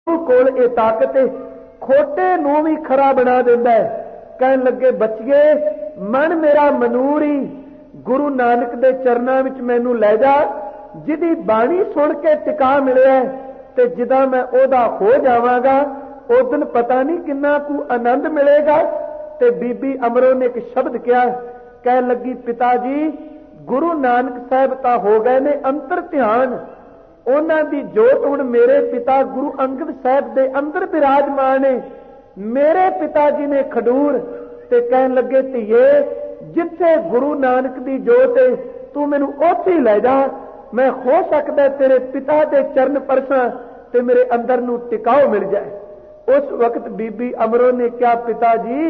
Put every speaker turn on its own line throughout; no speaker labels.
कोल ये ताकत खोटे नूं भी खरा बना देंदा है। कहन लगे बच्चिए मन मेरा मनूर ही गुरु नानक दे चरनां विच मैनू लै जा, जिहदी बाणी सुन के टिका मिलिया ते जिदा मैं ओदा हो जावांगा उस दिन पता नहीं किन्ना कु आनंद मिलेगा। ते बीबी अमरो ने एक शब्द कहा, कह लगी पिता जी गुरु नानक साहब तां हो गए ने अंतर ध्यान, उन्हां दी जोत हुण मेरे पिता गुरु अंगद साहब दे अंदर विराजमान है। मेरे पिता जी ने खडूर ते कहन लगे धीए जिथे गुरु नानक दी जोत है तू मैनू उत्थे ही लै जा, मैं हो सकता तेरे पिता दे चरण परसा ते मेरे अंदर नू टिकाओ मिल जाए। उस वक्त बीबी अमरो ने कहा पिता जी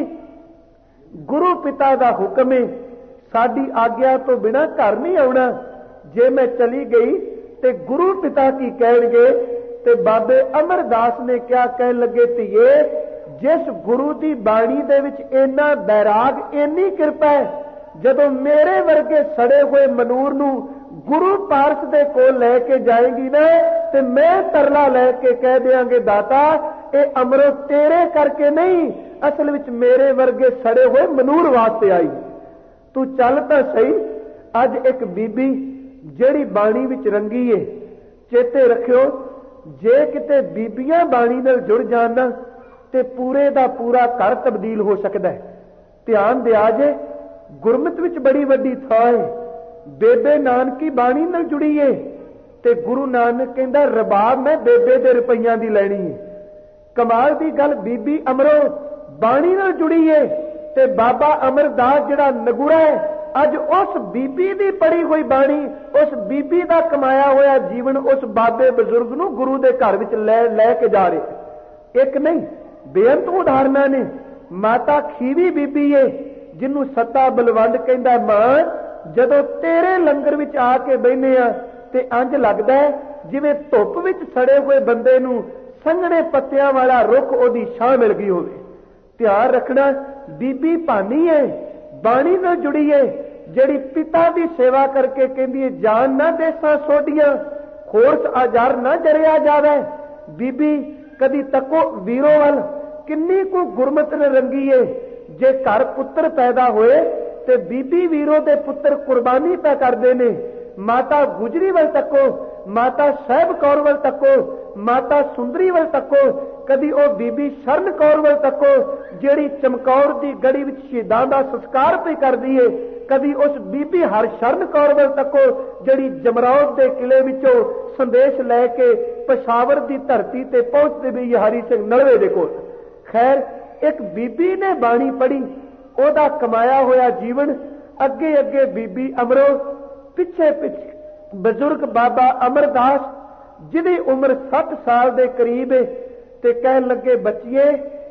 गुरु पिता दा हुक्म है, साडी आग्या तो बिना घर नहीं आउणा, जे मैं चली गई ते गुरु पिता की कहणगे। ते बाबे अमरदास ने क्या कहन लगे धीए जिस गुरु की बाणी दे विच इन्ना बैराग इन्नी कृपा है, जदों मेरे वर्गे सड़े हुए मनूर नू गुरु पारस दे कोल लैके जाएगी ना ते मैं तरला लैके कह देंगे दाता ये अमरो तेरे करके नहीं, असल विच मेरे वर्गे सड़े हुए मनूर वास्ते आई। तू चल तां सही। अज एक बीबी जेड़ी बाणी विच रंगी है, चेते रखियो जे किते बीबियां बाणी नाल जुड़ जाण ना ते पूरे दा पूरा घर तब्दील हो सकता है। ध्यान दिया जे गुरमत विच बड़ी वड्डी थां है, बेबे नानकी बाणी नाल जुड़ी है ते गुरु नानक कहंदा रबाब मैं बेबे दे रुपइयां दी लैणी है। कमाल दी गल बीबी अमरो बाणी नाल जुड़ी है ते बाबा अमरदास जिहड़ा नगुरा है अज उस बीबी दी पढ़ी हुई बाणी, उस बीबी दा कमाया होया जीवन उस बाबे बजुर्ग नूं गुरु दे घर विच लै के जा रहे। एक नहीं बेअंत उदाहरणा ने। माता खीवी बीबी है जिन्हों सत्ता बलवंड कहंदा मां जदों तेरे लंगर विच आके बहने आ ते अंज लगदा है जिवें धुप विच सड़े हुए बंदे नूं संघने पत्तियां वाला रुख ओदी छां मिल गई होवे। ध्यान रखना बीबी भानी है, बाणी नाल जुड़ी है, जिहड़ी पिता दी सेवा करके कहंदी है जान ना देसां सोडियां खोरस आजार ना जरिया जावे। बीबी कदी तको वीरो वल किन्नी को गुरमत ने रंगी है। जे घर पुत्र पैदा होए ते बीबी वीरो दे पुत्र कुर्बानी पै करदे ने। माता गुजरी वल तको, माता साहब कौर वल तको, माता सुंदरी वल तको, कदी ओ बीबी शरण कौर वल तको जेड़ी चमकौर दी गड़ी विच शहीदां दा संस्कार पे करदी है, कदी उस बीबी हर शरण कौर वल तको जेड़ी जमरौद दे किले विचों संदेश लैके पेशावर दी धरती ते पहुंचदे भी हरि सिंह नलवे दे कोल। खैर एक बीबी ने बाणी पढ़ी, ओदा कमाया होया जीवन अगे अगे बीबी अमरो, पिछे पिछे बजुर्ग बाबा अमरदास जिहदी उम्र 60 साल दे करीब है। ते कहन लगे बच्चिए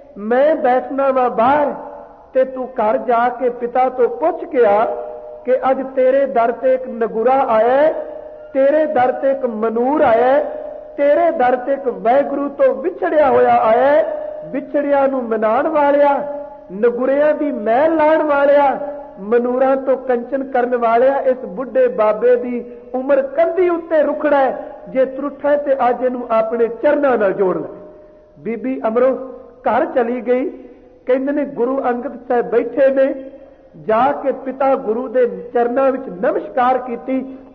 मैं बैठना वा बाहर ते तू घर जाके पिता तो पुछ के आ कि अज तेरे दर ते एक नगुरा आया है, तेरे दर ते एक मनूर आया है, तेरे दर ते एक वाहिगुरू तो विछड़िया होया आया है, विछड़िया नूं मनाण वालिया, नगुरिया दी मैल लाण वालिया, मनूरां तो कंचन करन वालिया। इस बुढ़े बाबे दी उम्र कंधी उत्ते रुखड़ा है, जे त्रुठा ते अज इहनूं अपने चरनां नाल जोड़ ले। बीबी अमरो घर चली गई। कहंदे ने गुरु अंगद साहब बैठे ने, जाके पिता गुरु दे चरनां विच नमस्कार कीती,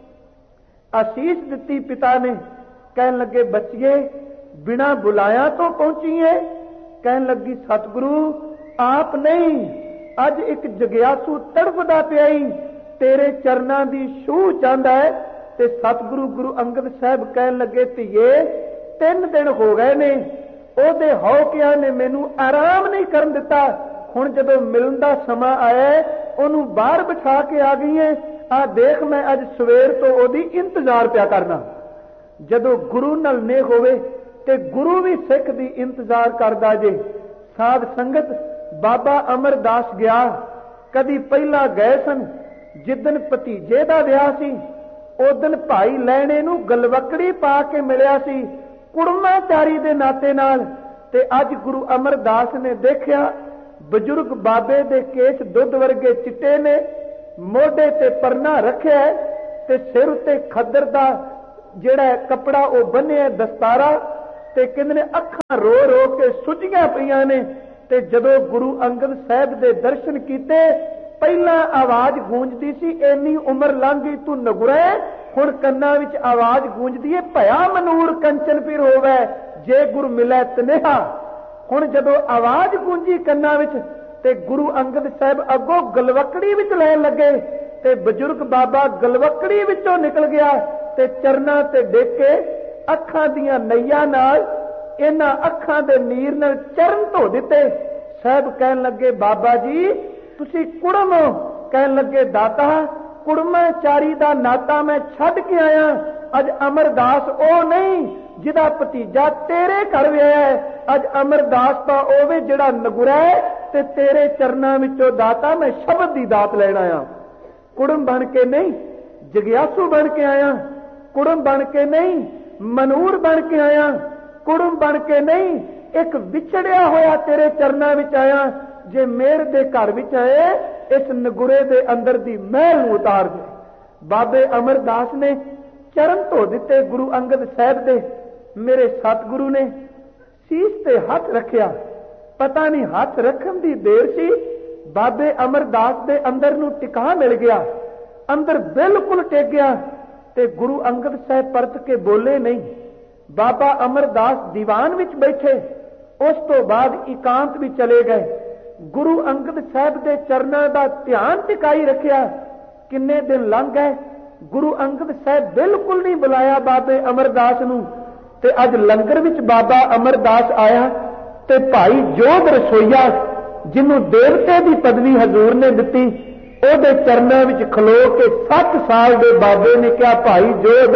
आशीष दिती पिता ने। कहन लगे बच्चिए बिना बुलाया तो पहुंची है। कहन लगी सतगुरु आप नहीं, अज एक जग्यासू तड़फदा पिया ही तेरे चरनां दी छूह चाहंदा है। ते सतगुरु गुरु अंगद साहब कहन लगे धीए 3 दिन हो गए ने, ओदे हौकिया ने मैनू आराम नहीं करन दिता। हुण जदों मिलन दा समा आया ओनू बाहर बिठा के आ गई है। आ देख मैं अज सवेर तो ओदी इंतजार पिया करना। जदों गुरु नाल ने होवे ते गुरु भी सिख दी इंतजार करदा जे। साध संगत बाबा अमरदास गया, कदी पहला गए सन जिदन भतीजे दा विआह सी, उदन भाई लैणे नू गलवकड़ी पा के मिलिया सी कुड़माचारी दे नाते नाल। ते अज गुरु अमरदास ने देखिया बजुर्ग बाबे दे केस दुध वर्गे चिट्टे ने, मोढे ते परना रखिया ते सिर उत्ते खद्दर दा जेड़ा कपड़ा ओ बन्निया दस्तारा, ते कहंदे ने अखां रो रो के सुझियां पईयां ने। ते जदों गुरु अंगद साहब दे दर्शन कीते, पहला आवाज गूंजदी सी, इन्नी उम्र लंघ गई तू नगुरै। हुण कन्नां विच आवाज गूंजदी है, भया मनूर कंचन फिर होवै, जे गुरु मिलै तनेहा। हुण जदों आवाज गूंजी कन्नां विच ते गुरु अंगद साहब अगों गलवकड़ी विच लैण लगे, ते बजुर्ग बाबा गलवकड़ी विचों निकल गया ते चरनां ते डिग के अखां दीयां नईयां नाल, इन्हां अखां दे नीर नाल चरण धो दिते। साहब कहन लगे, बाबा जी तुसी कुड़म हो? कहन लगे, दाता कुड़माचारी दा नाता मैं छड्ड के आया। अज अमरदास ओ नहीं जिहदा भतीजा तेरे घर विआया है, अज अमरदास दा ओवे जिहड़ा नगुरा है, ते तेरे चरनां विचों दाता मैं शब्द दी दात लैण आया। कुड़म बन के नहीं, जगियासू बन के आया। कुड़म बन के नहीं, मनूर बन के आया। कुड़म बन के नहीं, एक विछड़िया होया तेरे चरनां विच आया। जे मेर दे घर विच आए, इस नगुरे दे अंदर दी महल नूं उतार दे। बाबे अमरदास ने चरण धो दिते गुरु अंगद साहब दे। मेरे सतगुरु ने सीस ते हथ रखिया, पता नहीं हथ रखन दी देर सी, बाबे अमरदास दे अंदर नूं टिका मिल गया, अंदर बिल्कुल टिक गया। ते गुरु अंगद साहब परत के बोले नहीं। बाबा अमरदास दीवान विच बैठे, उस तो बाद एकांत भी चले गए। गुरु अंगद साहब दे चरनां दा ध्यान टिकाई रखिया। किन्ने दिन लंघ गए, गुरु अंगद साहब बिल्कुल नहीं बुलाया बाबे अमरदास नूं। ते अज लंगर विच बाबा अमरदास आया ते भाई जोध रसोईया, जिन्हों देवते की पदवी हजूर ने दिती, ਉਹਦੇ चरणों में खलो के 7 साल के बाबे ने कहा, भाई जोध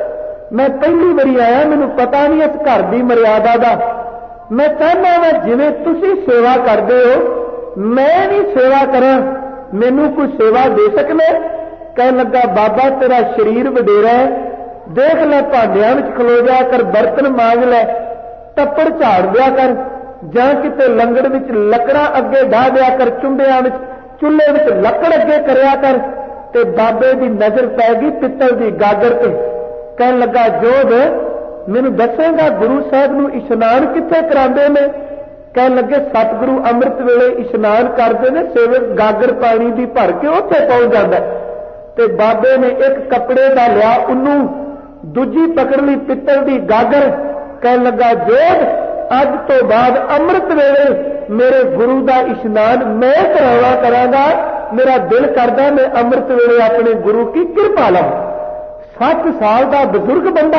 मैं पहली बारी आया, मैनू पता नहीं इस घर की मर्यादा का, मैं चाहना वा जिवें तुसीं सेवा करते हो मैं भी सेवा करा, मैनू कोई सेवा दे सकना? कह लगा, बाबा तेरा शरीर वडेरा है, देख लै भांडियां विच खलो जा कर, बर्तन मांज लै, टप्पड़ झाड़ दिया कर, जां किते लंगड़ विच लकड़ां अगे ढा दिया कर, चुंडियां विच चूल्हे विच लकड़ अगे करया कर। ते बाबे की नजर पै गई पित्तल की गागर ते। कह लगा, जोध मैनू दसेगा गुरु साहब नूं इशनान कित्थे करांदे ने? कह लगे, सतगुरु अमृत वेले इशनान करते ने, सेवक गागर पानी की भर के उत्थे पहुंच जाता है। ते बाबे ने एक कपड़े का लिया, उन्नू दूजी पकड़ ली पित्तल की गागर। कह लगा, जोध अज तो बाद अमृत वेले मेरे गुरु का इशनान मैं करावा करांगा, मेरा दिल करदा मैं अमृत वेले अपने गुरु की कृपा लवां। 7 साल का बजुर्ग बंदा,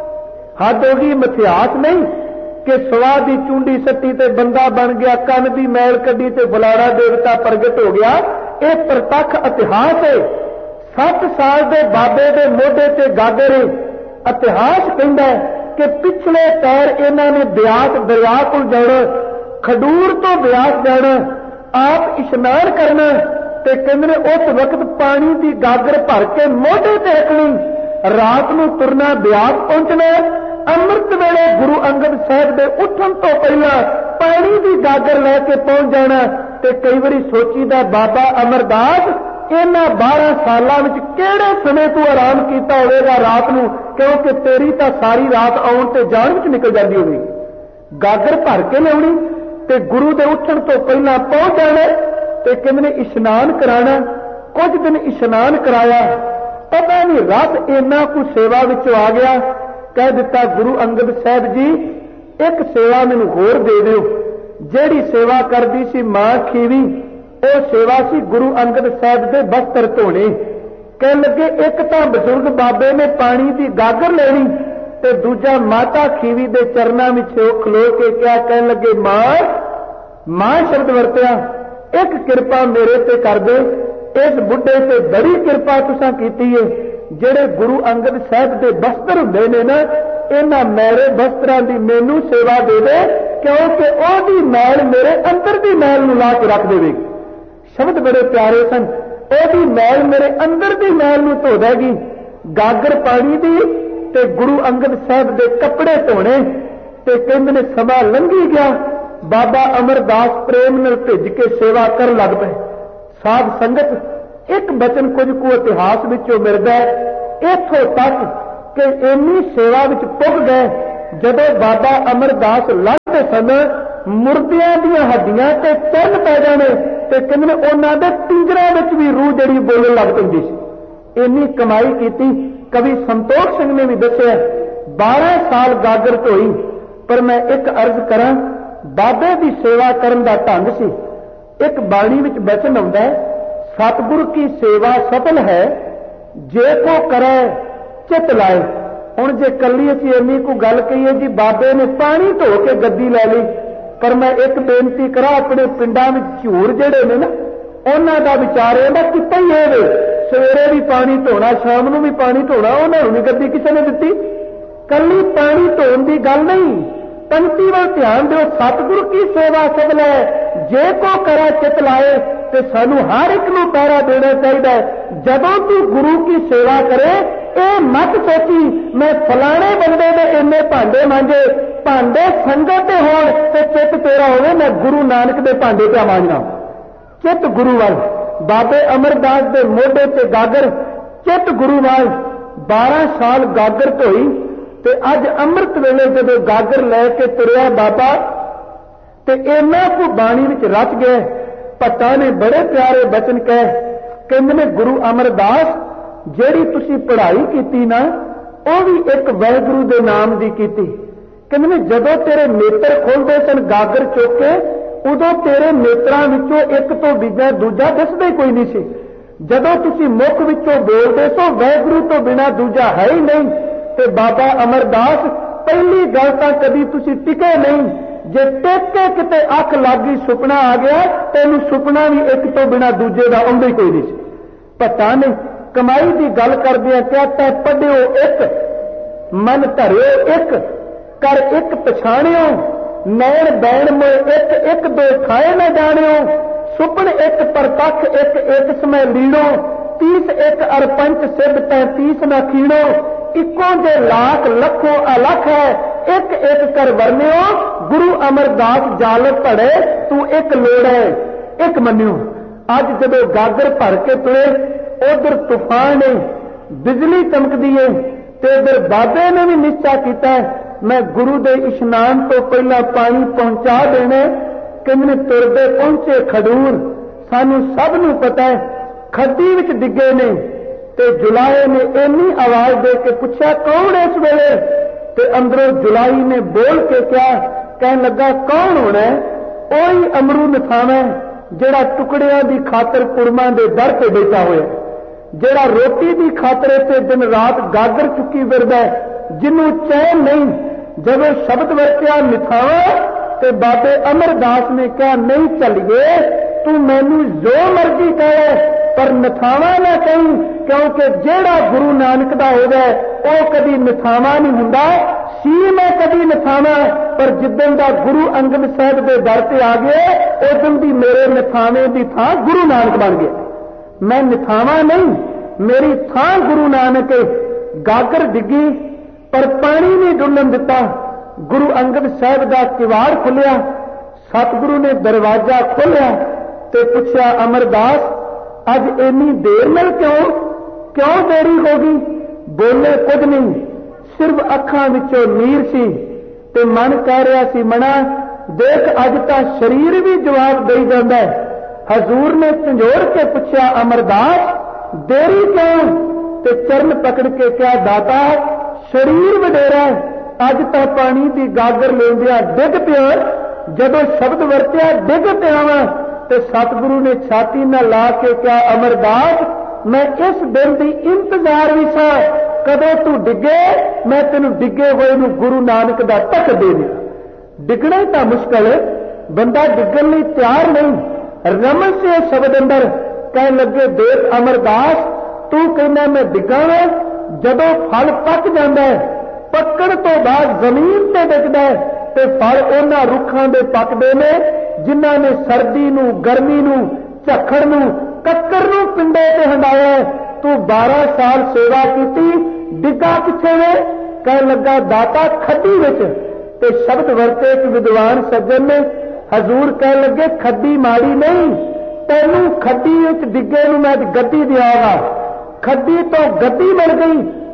हद हो गई, मिथ्यास नहीं कि सवा दी चूंडी सट्टी ते बंदा बन गया, कन की मैल कड्डी ते फलाना देवता प्रगट हो गया। यह प्रतख इतिहास है। 7 साल के बाबे के मोढे ते गागर है। इतिहास कहता है कि पिछले पैर इन्हां ने ब्यास दरिया को जाना, खडूर तो ब्यास जाना, आप इशनान करना, ते कहंदे उस वक्त पानी की गागर भर के मोढे ते रखनी, रात को तुरना ब्यास पहुंचना, अमृत वेले गुरु अंगद साहब के उठन तो पहला पानी की गागर लैके पहुंच जाना। ते कई बारी सोचीदा, बाबा अमरदास इन्हां 12 सालों में किहड़े समय तू आराम किया होगा रात को, क्योंकि तेरी तो सारी रात आउण ते जाण विच निकल जाती होगी। गागर भर के लियाउणी ते गुरु के उठण तो पहला पहुंच जाना, ते कहंदे इशनान कराना। कुछ दिन इशनान कराया, पता नहीं रब इन्ना कुछ सेवा विच आ गया। कह दिता, गुरु अंगद साहब जी एक सेवा मैनू होर दे दिओ। जिहड़ी सेवा करदी सी मां खीवी, ਉਹ सेवा सी गुरु अंगद साहब के वस्त्र धोने। कह लगे, एक तो बजुर्ग बाबे ने पानी की गागर लेनी, ते दूजा माता खीवी के चरणों में खलो के क्या कह लगे, मां शब्द वरतिया, एक कृपा मेरे ते कर दे, इस बुढ़े से बड़ी कृपा तुसां कीती है। जेड़े गुरु अंगद साहब के वस्त्र हुंदे ने ना, इन्हां मैले वस्त्रां दी मैनू सेवा दे दे, क्योंकि ओहदी मैल मेरे अंदर की मैल नूं ला के रख देवेगी। शब्द बड़े प्यारे सन। ओहदी मैल मेरे अंदर की मैल नूं धो देगी। गागर पानी दी ते गुरु अंगद साहब दे कपड़े धोने। ते कहंदे ने समा लंघी गया, बाबा अमरदास प्रेम नाल भिज के सेवा कर लग पे। साध संगत एक बचन कुछ को इतिहास विचों मिलदा है, इत्थों तक कि इन्नी सेवा विच पुग गए जदों बाबा अमरदास लंघदे सन मुर्दियां दीयां हड्डियां ते चन्न पै जाने ते कहंदे उन्हां दे पिंजरां विच भी रूह जिहड़ी बोलण लग पैंदी सी। इन्नी कमाई कीती। कवि संतोख सिंह ने भी दस्सिआ 12 साल गागर ढोई। पर मैं एक अर्ज करां, बाबे की सेवा करन दा ढंग सी। एक बाणी विच बचन आउंदा है, सतगुर की सेवा सफल है जे को करे चित लाए। हुण जे कल्ली असीं इन्नी को गल कहीए जी बाबे ने पानी धो के गद्दी लै लई, पर मैं एक बेनती करा अपने पिंडां विच झूर जिहड़े ने ना उन्हां दा विचार इहदा किता ही है, सवेरे भी पानी धोना शाम नूं भी पानी धोना, उन्हां नूं नहीं गद्दी किसी ने दित्ती। कल्ली पानी धोण दी गल नहीं, पंक्ति वाल ध्यान दो। सतगुर की सेवा सफल है जे को करे चित लाए। ते सानू हर एक नूं पहरा देना चाहिए। जदों तू गुरु की सेवा करे ये मत सोची मैं फलाने बंदे दे इन्ने भांडे मांजे, भांडे संगत होण ते चित तेरा होवे मैं गुरु नानक दे भांडे पे मांजना। चित गुरु वाल बाबे अमरदास दे मोढे ते गागर, चित गुरु वाल 12 साल गागर धोई। ते अज अमृत वेले जदों गागर लैके तुरिया बाबा ते इन्ना को बाणी विच रच गया। भट्टां ने बड़े प्यारे बचन कहंदे ने गुरु अमरदास जिहड़ी तुसीं पढ़ाई कीती ना वो भी एक वाहिगुरू दे नाम दी कीती। कहंदे ने जदों तेरे नेत्र खोलदे सन गागर चुक के उदों तेरे नेत्रां विचों एक तो बिना दूजा दिसदा कोई नहीं सी। जदों तुसीं मुख विचों बोलदे सो वाहिगुरू तो बिना दूजा है ही नहीं। ते बाबा अमरदास पहली गल तां कदी तुसीं टिके नहीं, जे टिक के किते अख लग गई सुपना आ गया तैनूं सुपना भी एक तो बिना दूजे का आउंदा ही कोई नहीं सी। भट्टां ने कमाई की गल करदिआं कहा तैं पढ़िओ एक मन धरिओ एक कर एक पछाणिओ नैण बैण मोए एक एक दो खाए न जाणिओ सुपन एक परतख एक एक समय लीणो 30 एक अरपंच सिद्ध 35 न खीणो इको जे लाख लखों अलख है एक एक कर वर्ण्यो गुरु अमरदास जाल पड़े तू एक लोड़ है एक मन्यो। अज जदों गागर भर के तुरे उधर तूफान है बिजली चमकदी है ते इधर बाबे ने भी निश्चा किया मैं गुरु दे इशनान तो पहला पानी पहुंचा देना। कहंदे तुरदे पहुंचे खडूर सानू सब नू पता है खड्डी विच डिगे ने ते जुलाए ने इन्नी आवाज दे के पूछा कौन इस वेले ते अंदरों जुलाई ने बोल के क्या कहन लगा कौन होना है ओही अमरू नथावा जेड़ा टुकड़ियां दी खातर कुड़मां दे दर ते बैठा होया जेड़ा रोटी दी खातर ते दिन रात गागर चुकी फिरदा जिन्नू चैन नहीं। जब शब्द वरत्या निथावा ते बाबे अमरदास ने कहा नहीं चलिए तू मैनू जो मर्जी कहे पर नथावा ना कहीं क्योंकि जेड़ा गुरु नानक दा हो जाए वह कभी नथावा नहीं हुंदा सी मैं कभी नथावा पर जिदन दा गुरु अंगद साहब के दर से आ गए उदन दी मेरे नथावे की थां गुरु नानक बन गए। मैं नथावा नहीं मेरी थां गुरु नानक है। गागर डिगी पर पानी नहीं डुलन दिता। गुरु अंगद साहब का किवाड़ खुलिया सतगुरु ने दरवाजा खोलिया ते पूछा अमरदास अज इन्नी देर मिल क्यों देरी हो गई। बोले कुछ नहीं सिर्फ अखां विचों नीर सी ते मन कह रहा सी मना देख अज तां शरीर भी जवाब दई जांदा है। हजूर ने झंझोड़ के पूछा अमरदास देरी क्यों ते चरण पकड़ के क्या दाता शरीर वडेरा अज तां पानी की गागर लेंदिया डिग पिया जदों शब्द वरत्या डिग पिया वा ते सतगुरु ने छाती न ला के क्या अमरदास मैं इस दिन की इंतजार भी सा कदों तू डिगे मैं तेनू डिगे हुए नू गुरु नानक दा तक दे दिया। डिगना ही तां मुश्किल बंदा डिगन लई तैयार नहीं। रमन से शब्द अंदर कह लगे देख अमरदास तू कहना मैं डिगा वा जदों फल पक जाता है पकड़ तो बाद जमीन ते डिगदा है ते फल उन्हां रुखां दे पकदे ने जिन्हां ने सर्दी नू गर्मी नू झक्खड़ नू कक्कर नू पिंडे ते हंडाया। तू 12 साल सेवा की डिगा किथे वे कह लगा दाता खड्डी विच ते शब्द वरते एक विद्वान सज्जन ने हजूर कह लगे खड्डी माड़ी नहीं तैनू खड्डी विच डिगे नू मैं गद्दी दियागा। खड्डी तो गद्दी मिल गई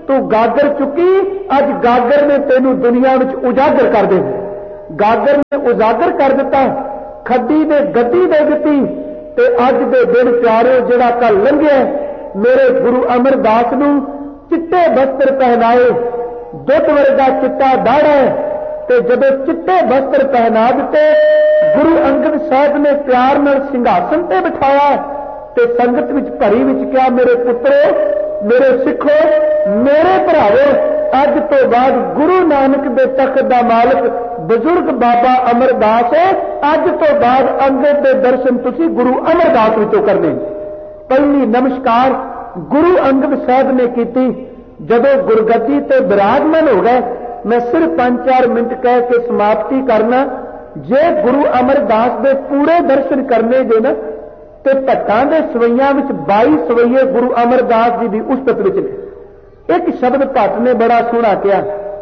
तू गागर चुकी, अज गागर ने तेनू दुनिया में उजागर कर दे। गागर ने उजागर कर दिता, खड्डी ने गद्दी दे दी। ते अज दे दिन प्यारे जिहड़ा कल लंघिया मेरे गुरु अमरदास नू चिट्टे वस्त्र पहनाए, दुध वर्गा चिट्टा दाड़ा है। ते जदों चिट्टे वस्त्र पहना दिते गुरु अंगद साहब ने प्यार नाल सिंघासन ते बिठाया ते संगत विच भरी विच क्या, मेरे पुत्रो, मेरे सिखो, मेरे भरावो, अज तो बाद गुरु नानक दे तख्त दा मालिक बुजुर्ग बाबा अमरदास है। अज तो बाद अंगद दे दर्शन तुसी गुरु अमरदास विचों करने। पहली नमस्कार गुरु अंगद साहब ने की। जदों गुरगद्दी ते विराजमान हो गए, मैं सिर्फ 5-4 मिनट कह के समाप्ति करना। जे गुरु अमरदास दे पूरे दर्शन करने जे ना ते भट्टां दे सवैयां विच 22 सवैये गुरु अमरदास जी की उस्तत विच ने। एक शब्द भट्ट ने बड़ा सोहना कहा,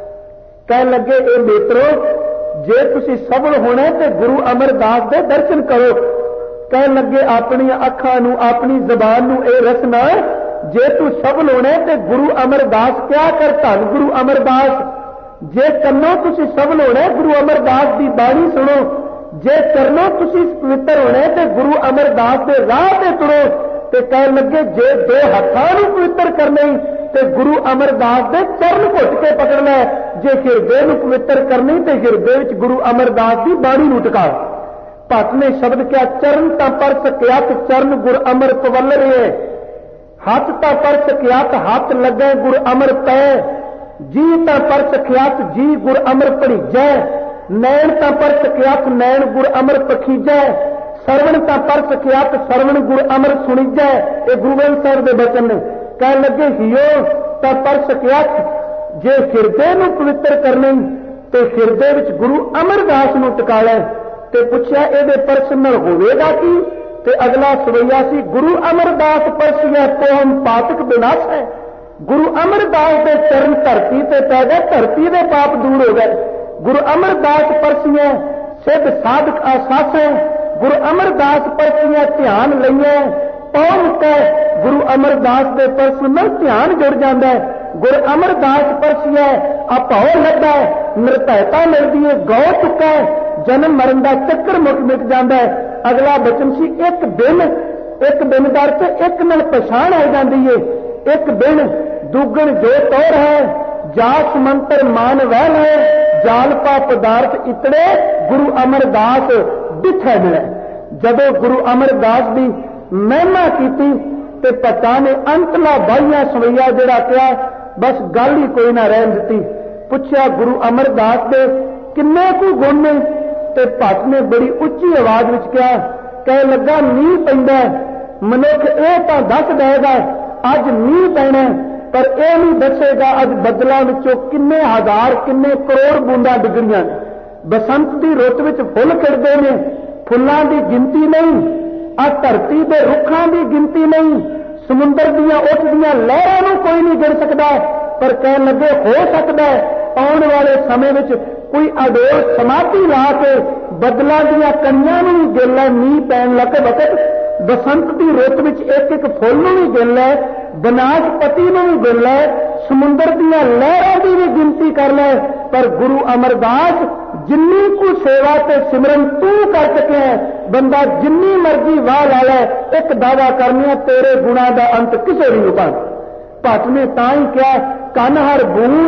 कह लगे ए मित्रो, जे तुसी सफल होना ते गुरु अमरदास दे दर्शन करो। कह लगे अपनी अखां नू, अपनी जबान नू ए रसना, जे तू सफल होना ते गुरु अमरदास क्या कर, धन गुरु अमरदास। जे कन्नों तुसी सफल होना गुरु अमरदास की बाणी सुनो, जे चरणों तुसी पवित्र होना ते गुरु अमरदास के राह ते तुरो। ते कह लगे जे दो हत्थां नू पवित्र करने ते गुरु अमरदास के चरण घुट के पकड़ना, जे हिरदे नू पवित्र करनी ते हिरदे विच गुरु अमरदास की बाणी नू टिका। भट्ट ने शब्द क्या, चरण तां पर सकियात चरण गुर अमर पवल रहे, हथ तां पर सकियात हथ लगे गुर अमर पै, जी तां पर सकियात जी गुर अमर पढ़ीजै, नैन तां पर सकियात नैन गुर अमर पखीजै, सरवण तां पर सकियात सरवण गुर अमर सुणीजै। ये गुरु ग्रंथ साहिब दे बचन ने। कह लगे हियो तां पर सकियात, जे हिरदे नू पवित्र करनी ते हिरदे विच गुरु अमरदास नू टिकाले। ते पुछया इहदे परस नाल होवेगा की? ते अगला सवैया सी, गुरु अमरदास परसिया कोहम पातक विनाश है। गुरु अमरदास के चरण धरती ते पै गए, धरती के पाप दूर हो गए। गुरु अमरदास परसिया सिद्ध साधक आसास है, गुरु अमरदास परसिया ध्यान लईए पहुंच है। गुरु अमरदास के परस में ध्यान जुड़ जाता है। गुरु अमरदास परसिया अपो लगता है, निर्भयता मिलती है, गौ चुका है, जन्म मरण का चक्कर मिट जाता है। अगला बचन सी, एक दिन का अर्थ एक नाल पछाण आ जाती है। एक दिन दुगण जो तौर है, जास मंत्र मान वहल है, जालपा पदार्थ इतने गुरु अमरदास दिखे मिले। जदों गुरु अमरदास की महिमा की ते पता ने अंतला बाइया सवैया जिहड़ा कहा, बस गल ही कोई ना रहन दी। पुछया गुरु अमरदास दे किन्ने कु गुण ने? ते भट्ट ने बड़ी उच्ची आवाज विच कहा, कह लगा मींह पैंदा, मनुख ये तो दस देगा अज मींह पैना, पर यह नहीं दसेगा अज बदलों विचों किन्ने हजार किन्ने करोड़ बूंदा डिगणियां। बसंत की रुत विच फुल खिड़दे ने, फुल्लां की गिनती नहीं, आ धरती के रुखां की गिनती नहीं, समुंदर दियां उठदियां लहरां नूं कोई नहीं गिन सकता। पर कह लगे हो सकता है आने वाले समय में कोई अडोल समाधि ला के बदलों दियां कणियां नूं भी गिन लै, मींह पैण लग वक्त बसंत की रुत विच एक एक फुल नूं भी गिन लै, बनासपति नूं भी गिन लै, समुंदर दियां लहरां की भी गिनती कर लै। पर गुरु अमरदास जिन्नी को सेवा ते सिमरन तू कर सके है, बंदा जिन्नी मर्जी वाह ला लै, एक दावा करनी तेरे गुणा का अंत किसे भी नहीं पाना। भट्ट ने तां ही कहा, कनहर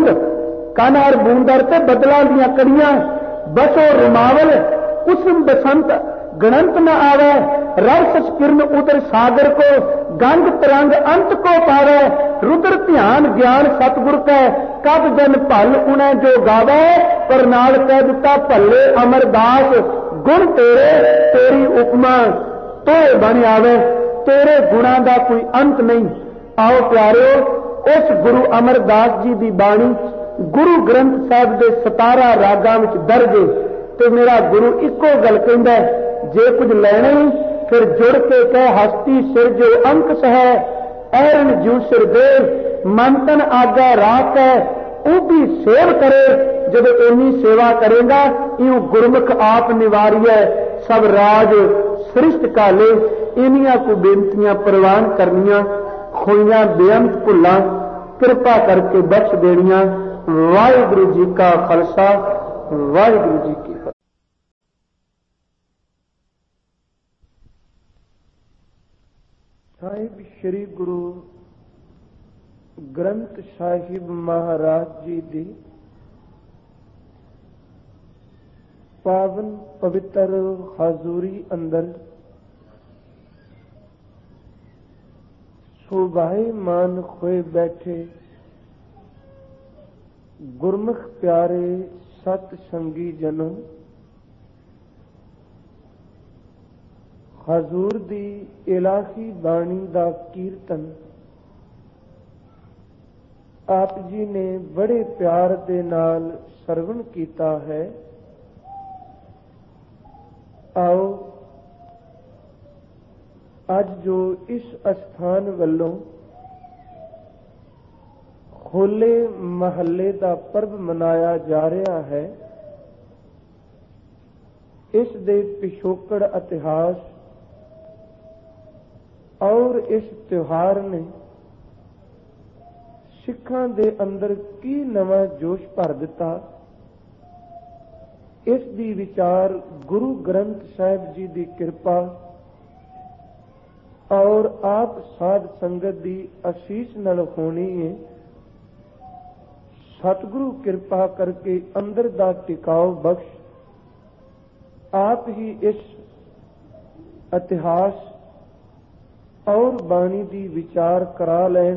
बूंद अर्थ बदलों दियां कड़ियां, बसो रुमावल कुसुम बसंत गणंत न आवे, रस किरण उदर सागर को, गंग तरंग अंत को पावे, रुद्र ध्यान ज्ञान सतगुर कै, कब जन भल उन्हें जो गावे, पर नाल कह दिता भले अमरदास गुण तेरे, तेरी उपमा तो बन आवे, तेरे गुणा का कोई अंत नहीं। आओ प्यारो, उस गुरु अमरदास जी की बाणी गुरु ग्रंथ साहिब के 17 रागां विच दर्ज है। ते मेरा गुरु इको गल कहंदा, जे कुछ लेना ही फिर जुड़ के कह हस्ती सिर जो अंक सह, ऐरन जू सिर दे, मंतन आगा राख है, वो भी सेव करे। जब इन्नी सेवा करेगा, यूं गुरमुख आप निवारिय सब राज सृष्ट काले। इनिया को बेनतियां प्रवान करनिया, खोइयां बेअंत भुल्लां ਕਿਰਪਾ ਕਰਕੇ ਬਖਸ਼ ਦੇਣੀਆਂ। ਵਾਹਿਗੁਰੂ ਜੀ ਕਾ ਖਾਲਸਾ, ਵਾਹਿਗੁਰੂ ਜੀ ਕੀ ਫਤਿਹ। ਸਾਹਿਬ ਸ੍ਰੀ ਗੁਰੂ ਗ੍ਰੰਥ ਸਾਹਿਬ ਮਹਾਰਾਜ ਜੀ ਦੀ ਪਾਵਨ ਪਵਿੱਤਰ ਹਾਜ਼ੂਰੀ ਅੰਦਰ ਸ਼ੋਭਾਇਮਾਨ ਹੋਏ ਬੈਠੇ ਗੁਰਮੁਖ ਪਿਆਰੇ ਸਤ ਸੰਗੀ ਜਨੋ, ਹਜ਼ੂਰ ਦੀ ਇਲਾਹੀ ਬਾਣੀ ਦਾ ਕੀਰਤਨ ਆਪ ਜੀ ਨੇ ਬੜੇ ਪਿਆਰ ਦੇ ਨਾਲ ਸਰਵਣ ਕੀਤਾ ਹੈ। ਆਓ ਅੱਜ ਜੋ ਇਸ ਅਸਥਾਨ ਵੱਲੋਂ ਹੋਲੇ ਮਹੱਲੇ ਦਾ ਪਰਬ ਮਨਾਇਆ ਜਾ ਰਿਹਾ ਹੈ, ਇਸ ਦੇ ਪਿਛੋਕੜ ਇਤਿਹਾਸ ਔਰ ਇਸ ਤਿਉਹਾਰ ਨੇ ਸਿੱਖਾਂ ਦੇ ਅੰਦਰ ਕੀ ਨਵਾਂ ਜੋਸ਼ ਭਰ ਦਿੱਤਾ, ਇਸ ਦੀ ਵਿਚਾਰ ਗੁਰੂ ਗ੍ਰੰਥ ਸਾਹਿਬ ਜੀ ਦੀ ਕਿਰਪਾ ਔਰ ਆਪ ਸਾਧ ਸੰਗਤ ਦੀ ਅਸੀਸ ਨਾਲ ਹੋਣੀ ਹੈ। ਸਤਿਗੁਰੂ ਕਿਰਪਾ ਕਰਕੇ ਅੰਦਰ ਦਾ ਟਿਕਾਓ ਬਖਸ਼ ਆਪ ਹੀ ਇਸ ਇਤਿਹਾਸ ਔਰ ਬਾਣੀ ਦੀ ਵਿਚਾਰ ਕਰਾ ਲੈਣ।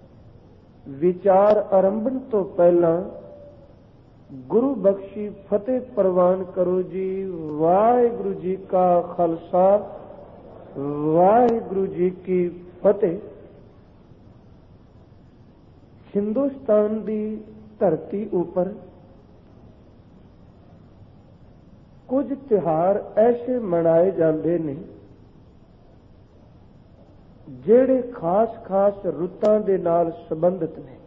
ਵਿਚਾਰ ਆਰੰਭਣ ਤੋਂ ਪਹਿਲਾਂ ਗੁਰੂ ਬਖਸ਼ੀ ਫਤਿਹ ਪ੍ਰਵਾਨ ਕਰੋ ਜੀ। ਵਾਹਿਗੁਰੂ ਜੀ ਕਾ ਖਾਲਸਾ, ਵਾਹਿਗੁਰੂ ਜੀ ਕੀ ਫਤਿਹ। ਹਿੰਦੁਸਤਾਨ ਦੀ ਧਰਤੀ ਉੱਪਰ ਕੁਝ ਤਿਉਹਾਰ ਐਸੇ ਮਨਾਏ ਜਾਂਦੇ ਨੇ ਜਿਹੜੇ ਖਾਸ ਰੁੱਤਾਂ ਦੇ ਨਾਲ ਸੰਬੰਧਿਤ ਨੇ।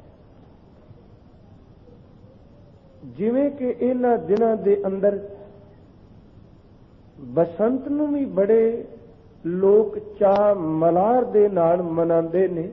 ਜਿਵੇਂ ਕਿ ਇਹਨਾਂ ਦਿਨਾਂ ਦੇ ਅੰਦਰ ਬਸੰਤ ਨੂੰ ਵੀ ਬੜੇ ਲੋਕ ਚਾਅ ਮਲ੍ਹਾਰ ਦੇ ਨਾਲ ਮਨਾਉਂਦੇ ਨੇ,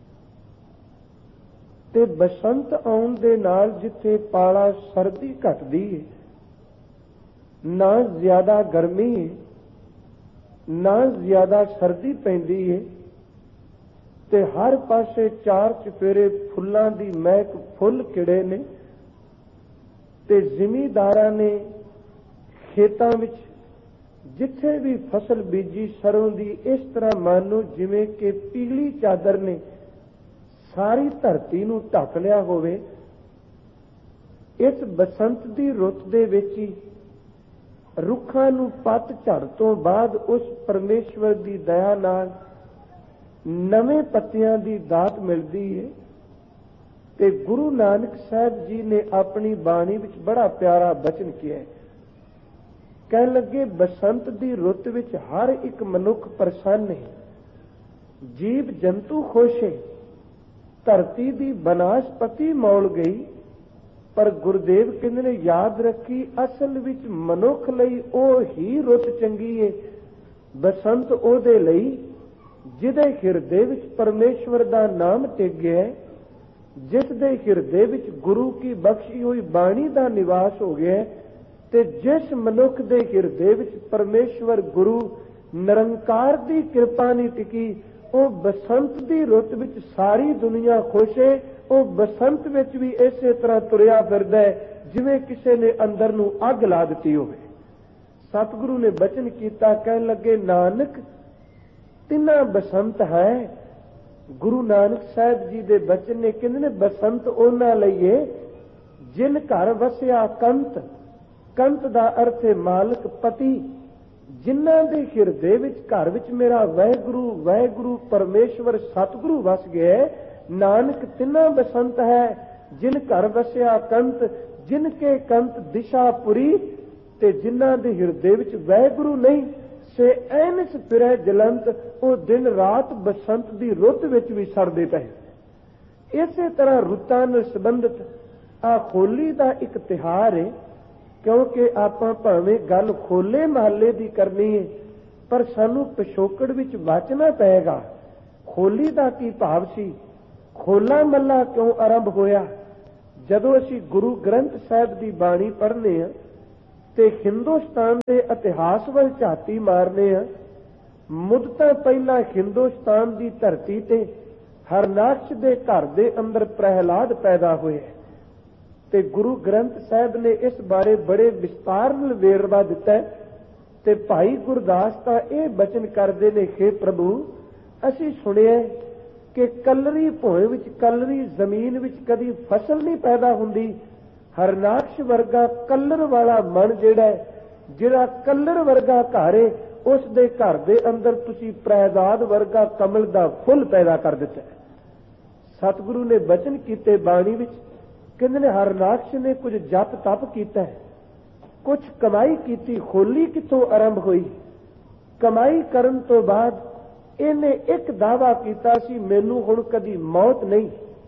ਤੇ ਬਸੰਤ ਆਉਣ ਦੇ ਨਾਲ ਜਿੱਥੇ ਪਾਲਾ ਸਰਦੀ ਘਟਦੀ ਹੈ, ਨਾ ਜ਼ਿਆਦਾ ਗਰਮੀ ਹੈ ਨਾ ਜ਼ਿਆਦਾ ਸਰਦੀ ਪੈਂਦੀ ਹੈ, ਤੇ ਹਰ ਪਾਸੇ ਚਾਰ ਚੁਫੇਰੇ ਫੁੱਲਾਂ ਦੀ ਮਹਿਕ ਫੁੱਲ ਖਿੜੇ ਨੇ, ਤੇ ਜ਼ਿਮੀਂਦਾਰਾਂ ਨੇ ਖੇਤਾਂ ਵਿੱਚ ਜਿੱਥੇ ਵੀ ਫਸਲ ਬੀਜੀ ਸਰੋਂ ਦੀ, ਇਸ ਤਰ੍ਹਾਂ ਮਾਨੋ ਜਿਵੇਂ ਕਿ ਪੀਲੀ ਚਾਦਰ ਨੇ ਸਾਰੀ ਧਰਤੀ ਨੂੰ ਢੱਕ ਲਿਆ ਹੋਵੇ। ਇਸ ਬਸੰਤ ਦੀ ਰੁੱਤ ਦੇ ਵਿੱਚ ਹੀ ਰੁੱਖਾਂ ਨੂੰ ਪੱਤ ਝੜ ਤੋਂ ਬਾਅਦ ਉਸ ਪਰਮੇਸ਼ਵਰ ਦੀ ਦਇਆ ਨਾਲ ਨਵੇਂ ਪੱਤਿਆਂ ਦੀ ਦਾਤ ਮਿਲਦੀ ਹੈ। ਤੇ ਗੁਰੂ ਨਾਨਕ ਸਾਹਿਬ ਜੀ ਨੇ ਆਪਣੀ ਬਾਣੀ ਵਿੱਚ ਬੜਾ ਪਿਆਰਾ ਬਚਨ ਕਿਹਾ ਹੈ। ਕਹਿਣ ਲੱਗੇ, ਬਸੰਤ ਦੀ ਰੁੱਤ ਵਿੱਚ ਹਰ ਇੱਕ ਮਨੁੱਖ ਪ੍ਰਸੰਨ ਹੈ, ਜੀਵ ਜੰਤੂ ਖੁਸ਼ ਹੈ, ਧਰਤੀ ਦੀ ਬਨਾਸਪਤੀ ਮੌਲ ਗਈ। ਪਰ ਗੁਰਦੇਵ ਕਹਿੰਦੇ ਨੇ, ਯਾਦ ਰੱਖੀ ਅਸਲ ਵਿੱਚ ਮਨੁੱਖ ਲਈ ਉਹ ਹੀ ਰੁੱਤ ਚੰਗੀ ਹੈ। ਬਸੰਤ ਉਹਦੇ ਲਈ ਜਿਹਦੇ ਹਿਰਦੇ ਵਿੱਚ ਪਰਮੇਸ਼ਵਰ ਦਾ ਨਾਮ ਟਿਕ ਗਿਆ, ਜਿਸ ਦੇ ਹਿਰਦੇ ਵਿੱਚ ਗੁਰੂ ਕੀ ਬਖਸ਼ੀ ਹੋਈ ਬਾਣੀ ਦਾ ਨਿਵਾਸ ਹੋ ਗਿਆ, ਤੇ ਜਿਸ ਮਨੁੱਖ ਦੇ ਹਿਰਦੇ ਵਿੱਚ ਪਰਮੇਸ਼ਵਰ ਗੁਰੂ ਨਿਰੰਕਾਰ ਦੀ ਕਿਰਪਾ ਨਹੀਂ ਟਿਕੀ, ਉਹ ਬਸੰਤ ਦੀ ਰੁੱਤ ਵਿੱਚ ਸਾਰੀ ਦੁਨੀਆ ਖੁਸ਼ ਹੈ। ਉਹ ਬਸੰਤ ਵਿੱਚ ਵੀ ਇਸੇ ਤਰ੍ਹਾਂ ਤੁਰਿਆ ਫਿਰਦਾ ਹੈ ਜਿਵੇਂ ਕਿਸੇ ਨੇ ਅੰਦਰ ਨੂੰ ਅੱਗ ਲਾ ਦਿੱਤੀ ਹੋਵੇ। ਸਤਿਗੁਰੂ ਨੇ ਬਚਨ ਕੀਤਾ, ਕਹਿਣ ਲੱਗੇ, ਨਾਨਕ ਤਿੰਨਾ ਬਸੰਤ ਹੈ। ਗੁਰੂ ਨਾਨਕ ਸਾਹਿਬ ਜੀ ਦੇ ਬਚਨ ਨੇ, ਕਹਿੰਦੇ ਨੇ, ਬਸੰਤ ਉਹਨਾਂ ਲਈ ਏ ਜਿਨ ਘਰ ਵਸਿਆ ਕੰਤ। ਕੰਤ ਦਾ ਅਰਥ ਹੈ ਮਾਲਕ, ਪਤੀ। ਜਿਨ੍ਹਾਂ ਦੇ ਹਿਰਦੇ ਵਿੱਚ ਘਰ ਵਿੱਚ ਮੇਰਾ ਵਾਹਿਗੁਰੂ ਵਾਹਿਗੁਰੂ ਪਰਮੇਸ਼ਵਰ ਸਤਿਗੁਰੂ ਵਸ ਗਿਆ, ਨਾਨਕ ਤਿੰਨਾ ਬਸੰਤ ਹੈ। ਜਿਨ ਘਰ ਵਸਿਆ ਕੰਤ, ਜਿਨ ਕੇ ਕੰਤ ਦਿਸ਼ਾਪੁਰੀ। ਤੇ ਜਿਨ੍ਹਾਂ ਦੇ ਹਿਰਦੇ ਵਿੱਚ ਵਾਹਿਗੁਰੂ ਨਹੀਂ, ਸੇ ਐਨਸ ਫਿਰੈ ਜਲੰਤ। ਉਹ ਦਿਨ ਰਾਤ ਬਸੰਤ ਦੀ ਰੁੱਤ ਵਿੱਚ ਵੀ ਸੜਦੇ ਪਏ। ਇਸੇ ਤਰ੍ਹਾਂ ਰੁੱਤਾਂ ਨਾਲ ਸੰਬੰਧਿਤ ਆ ਹੋਲੀ ਦਾ ਇੱਕ ਤਿਉਹਾਰ ਹੈ। ਕਿਉਂਕਿ ਆਪਾਂ ਭਾਵੇਂ ਗੱਲ ਹੋਲੇ ਮਹੱਲੇ ਦੀ ਕਰਨੀ ਹੈ, ਪਰ ਸਾਨੂੰ ਪਿਛੋਕੜ ਵਿੱਚ ਵਾਚਣਾ ਪਏਗਾ। ਹੋਲੀ ਦਾ ਕੀ ਭਾਵ ਸੀ? ਹੋਲਾ ਮਹੱਲਾ ਕਿਉਂ ਆਰੰਭ ਹੋਇਆ? ਜਦੋਂ ਅਸੀਂ ਗੁਰੂ ਗ੍ਰੰਥ ਸਾਹਿਬ ਦੀ ਬਾਣੀ ਪੜ੍ਹਨੇ ਆ ਤੇ ਹਿੰਦੁਸਤਾਨ ਦੇ ਇਤਿਹਾਸ ਵੱਲ ਝਾਤੀ ਮਾਰਨੇ ਆ, ਮੁੱਦਤਾਂ ਪਹਿਲਾਂ ਹਿੰਦੁਸਤਾਨ ਦੀ ਧਰਤੀ ਤੇ ਹਰਨਾਕਸ਼ ਦੇ ਘਰ ਦੇ ਅੰਦਰ ਪ੍ਰਹਿਲਾਦ ਪੈਦਾ ਹੋਇਆ ਤੇ ਗੁਰੂ ਗ੍ਰੰਥ ਸਾਹਿਬ ਨੇ ਇਸ ਬਾਰੇ ਬੜੇ ਵਿਸਤਾਰ ਨਾਲ ਵੇਰਵਾ ਦਿੱਤਾ ਹੈ। ਤੇ ਭਾਈ ਗੁਰਦਾਸ ਤਾਂ ਇਹ ਬਚਨ ਕਰਦੇ ਨੇ, ਹੇ ਪ੍ਰਭੂ, ਅਸੀਂ ਸੁਣਿਆ ਕਿ ਕਲਰੀ ਭੋਏ ਵਿੱਚ, ਕਲਰੀ ਜ਼ਮੀਨ ਵਿੱਚ ਕਦੀ ਫਸਲ ਨਹੀਂ ਪੈਦਾ ਹੁੰਦੀ। ਹਰਨਾਕਸ਼ ਵਰਗਾ ਕਲਰ ਵਾਲਾ ਮਨ ਜਿਹੜਾ ਕਲਰ ਵਰਗਾ ਘਰ ਹੈ, ਉਸ ਦੇ ਘਰ ਦੇ ਅੰਦਰ ਤੁਸੀਂ ਪ੍ਰਹਿਲਾਦ ਵਰਗਾ ਕਮਲ ਦਾ ਫੁੱਲ ਪੈਦਾ ਕਰ ਦਿੱਤਾ। ਸਤਿਗੁਰੂ ਨੇ ਬਚਨ ਕੀਤੇ ਬਾਣੀ ਵਿੱਚ, ਕਹਿੰਦੇ ਨੇ ਹਰਨਾਕਸ਼ ਨੇ ਕੁਝ ਜਪ ਤਪ ਕੀਤਾ, ਕੁਝ ਕਮਾਈ ਕੀਤੀ। ਹੋਲੀ ਕਿੱਥੋਂ ਆਰੰਭ ਹੋਈ? ਕਮਾਈ ਕਰਨ ਤੋਂ ਬਾਅਦ ਇਹਨੇ ਇੱਕ ਦਾਅਵਾ ਕੀਤਾ ਸੀ, ਮੈਨੂੰ ਹੁਣ ਕਦੀ ਮੌਤ ਨਹੀਂ।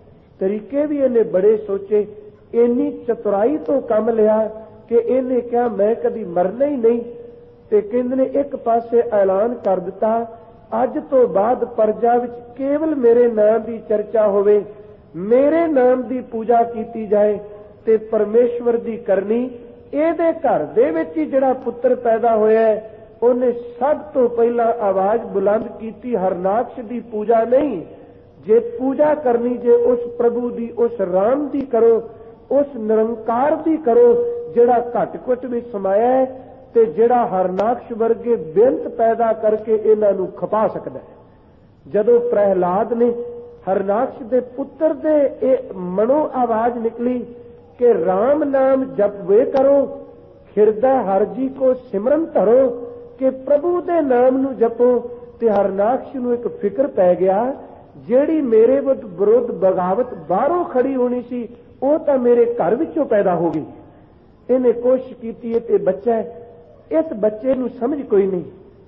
ਤਰੀਕੇ ਵੀ ਇਹਨੇ ਬੜੇ ਸੋਚੇ, ਇੰਨੀ ਚਤੁਰਾਈ ਤੋਂ ਕੰਮ ਲਿਆ ਕਿ ਇਹਨੇ ਕਿਹਾ ਮੈਂ ਕਦੀ ਮਰਨਾ ਹੀ ਨਹੀਂ। ਤੇ ਕਹਿੰਦੇ ਨੇ ਇੱਕ ਪਾਸੇ ਐਲਾਨ ਕਰ ਦਿੱਤਾ, ਅੱਜ ਤੋਂ ਬਾਅਦ ਪ੍ਰਜਾ ਵਿੱਚ ਕੇਵਲ ਮੇਰੇ ਨਾਮ ਦੀ ਚਰਚਾ ਹੋਵੇ, ਮੇਰੇ ਨਾਮ ਦੀ ਪੂਜਾ ਕੀਤੀ ਜਾਏ ਤੇ ਪਰਮੇਸ਼ਵਰ ਦੀ ਕਰਨੀ। ਇਹਦੇ ਘਰ ਦੇ ਵਿੱਚ ਹੀ ਜਿਹੜਾ ਪੁੱਤਰ ਪੈਦਾ ਹੋਇਆ, ਉਹਨੇ ਸਭ ਤੋਂ ਪਹਿਲਾਂ ਆਵਾਜ਼ ਬੁਲੰਦ ਕੀਤੀ, ਹਰਨਾਕਸ਼ ਦੀ ਪੂਜਾ ਨਹੀਂ, ਜੇ ਪੂਜਾ ਕਰਨੀ ਜੇ ਉਸ ਪ੍ਰਭੂ ਦੀ, ਉਸ ਰਾਮ ਦੀ ਕਰੋ, ਉਸ ਨਿਰੰਕਾਰ ਦੀ ਕਰੋ ਜਿਹੜਾ ਘਟ ਘਟ ਵਿੱਚ ਸਮਾਇਆ ਹੈ ਤੇ ਜਿਹੜਾ ਹਰਨਾਕਸ਼ ਵਰਗੇ ਬੇਅੰਤ ਪੈਦਾ ਕਰਕੇ ਇਹਨਾਂ ਨੂੰ ਖਪਾ ਸਕਦਾ ਹੈ। ਜਦੋਂ ਪ੍ਰਹਿਲਾਦ ਨੇ ਹਰਨਾਕਸ਼ ਦੇ ਪੁੱਤਰ ਦੇ ਇਹ ਮਨੋ ਆਵਾਜ਼ ਨਿਕਲੀ ਕਿ ਰਾਮ ਨਾਮ ਜਪਵੇ ਕਰੋ, ਹਿਰਦਾ ਹਰ ਜੀ ਕੋ ਸਿਮਰਨ ਧਰੋ, ਕਿ ਪ੍ਰਭੂ ਦੇ ਨਾਮ ਨੂੰ ਜਪੋ। ਤੇ ਹਰਨਾਕਸ਼ ਨੂੰ ਇੱਕ ਫਿਕਰ ਪੈ ਗਿਆ, ਜਿਹੜੀ ਮੇਰੇ ਵਿਰੁੱਧ ਬਗਾਵਤ ਬਾਹਰੋਂ ਖੜੀ ਹੋਣੀ ਸੀ, ਉਹ ਤਾਂ ਮੇਰੇ ਘਰ ਵਿੱਚੋਂ ਪੈਦਾ ਹੋ ਗਈ। ਇਹਨੇ ਕੋਸ਼ਿਸ਼ ਕੀਤੀ ਤੇ ਬੱਚਾ, ਇਸ ਬੱਚੇ ਨੂੰ ਸਮਝ ਕੋਈ ਨਹੀਂ,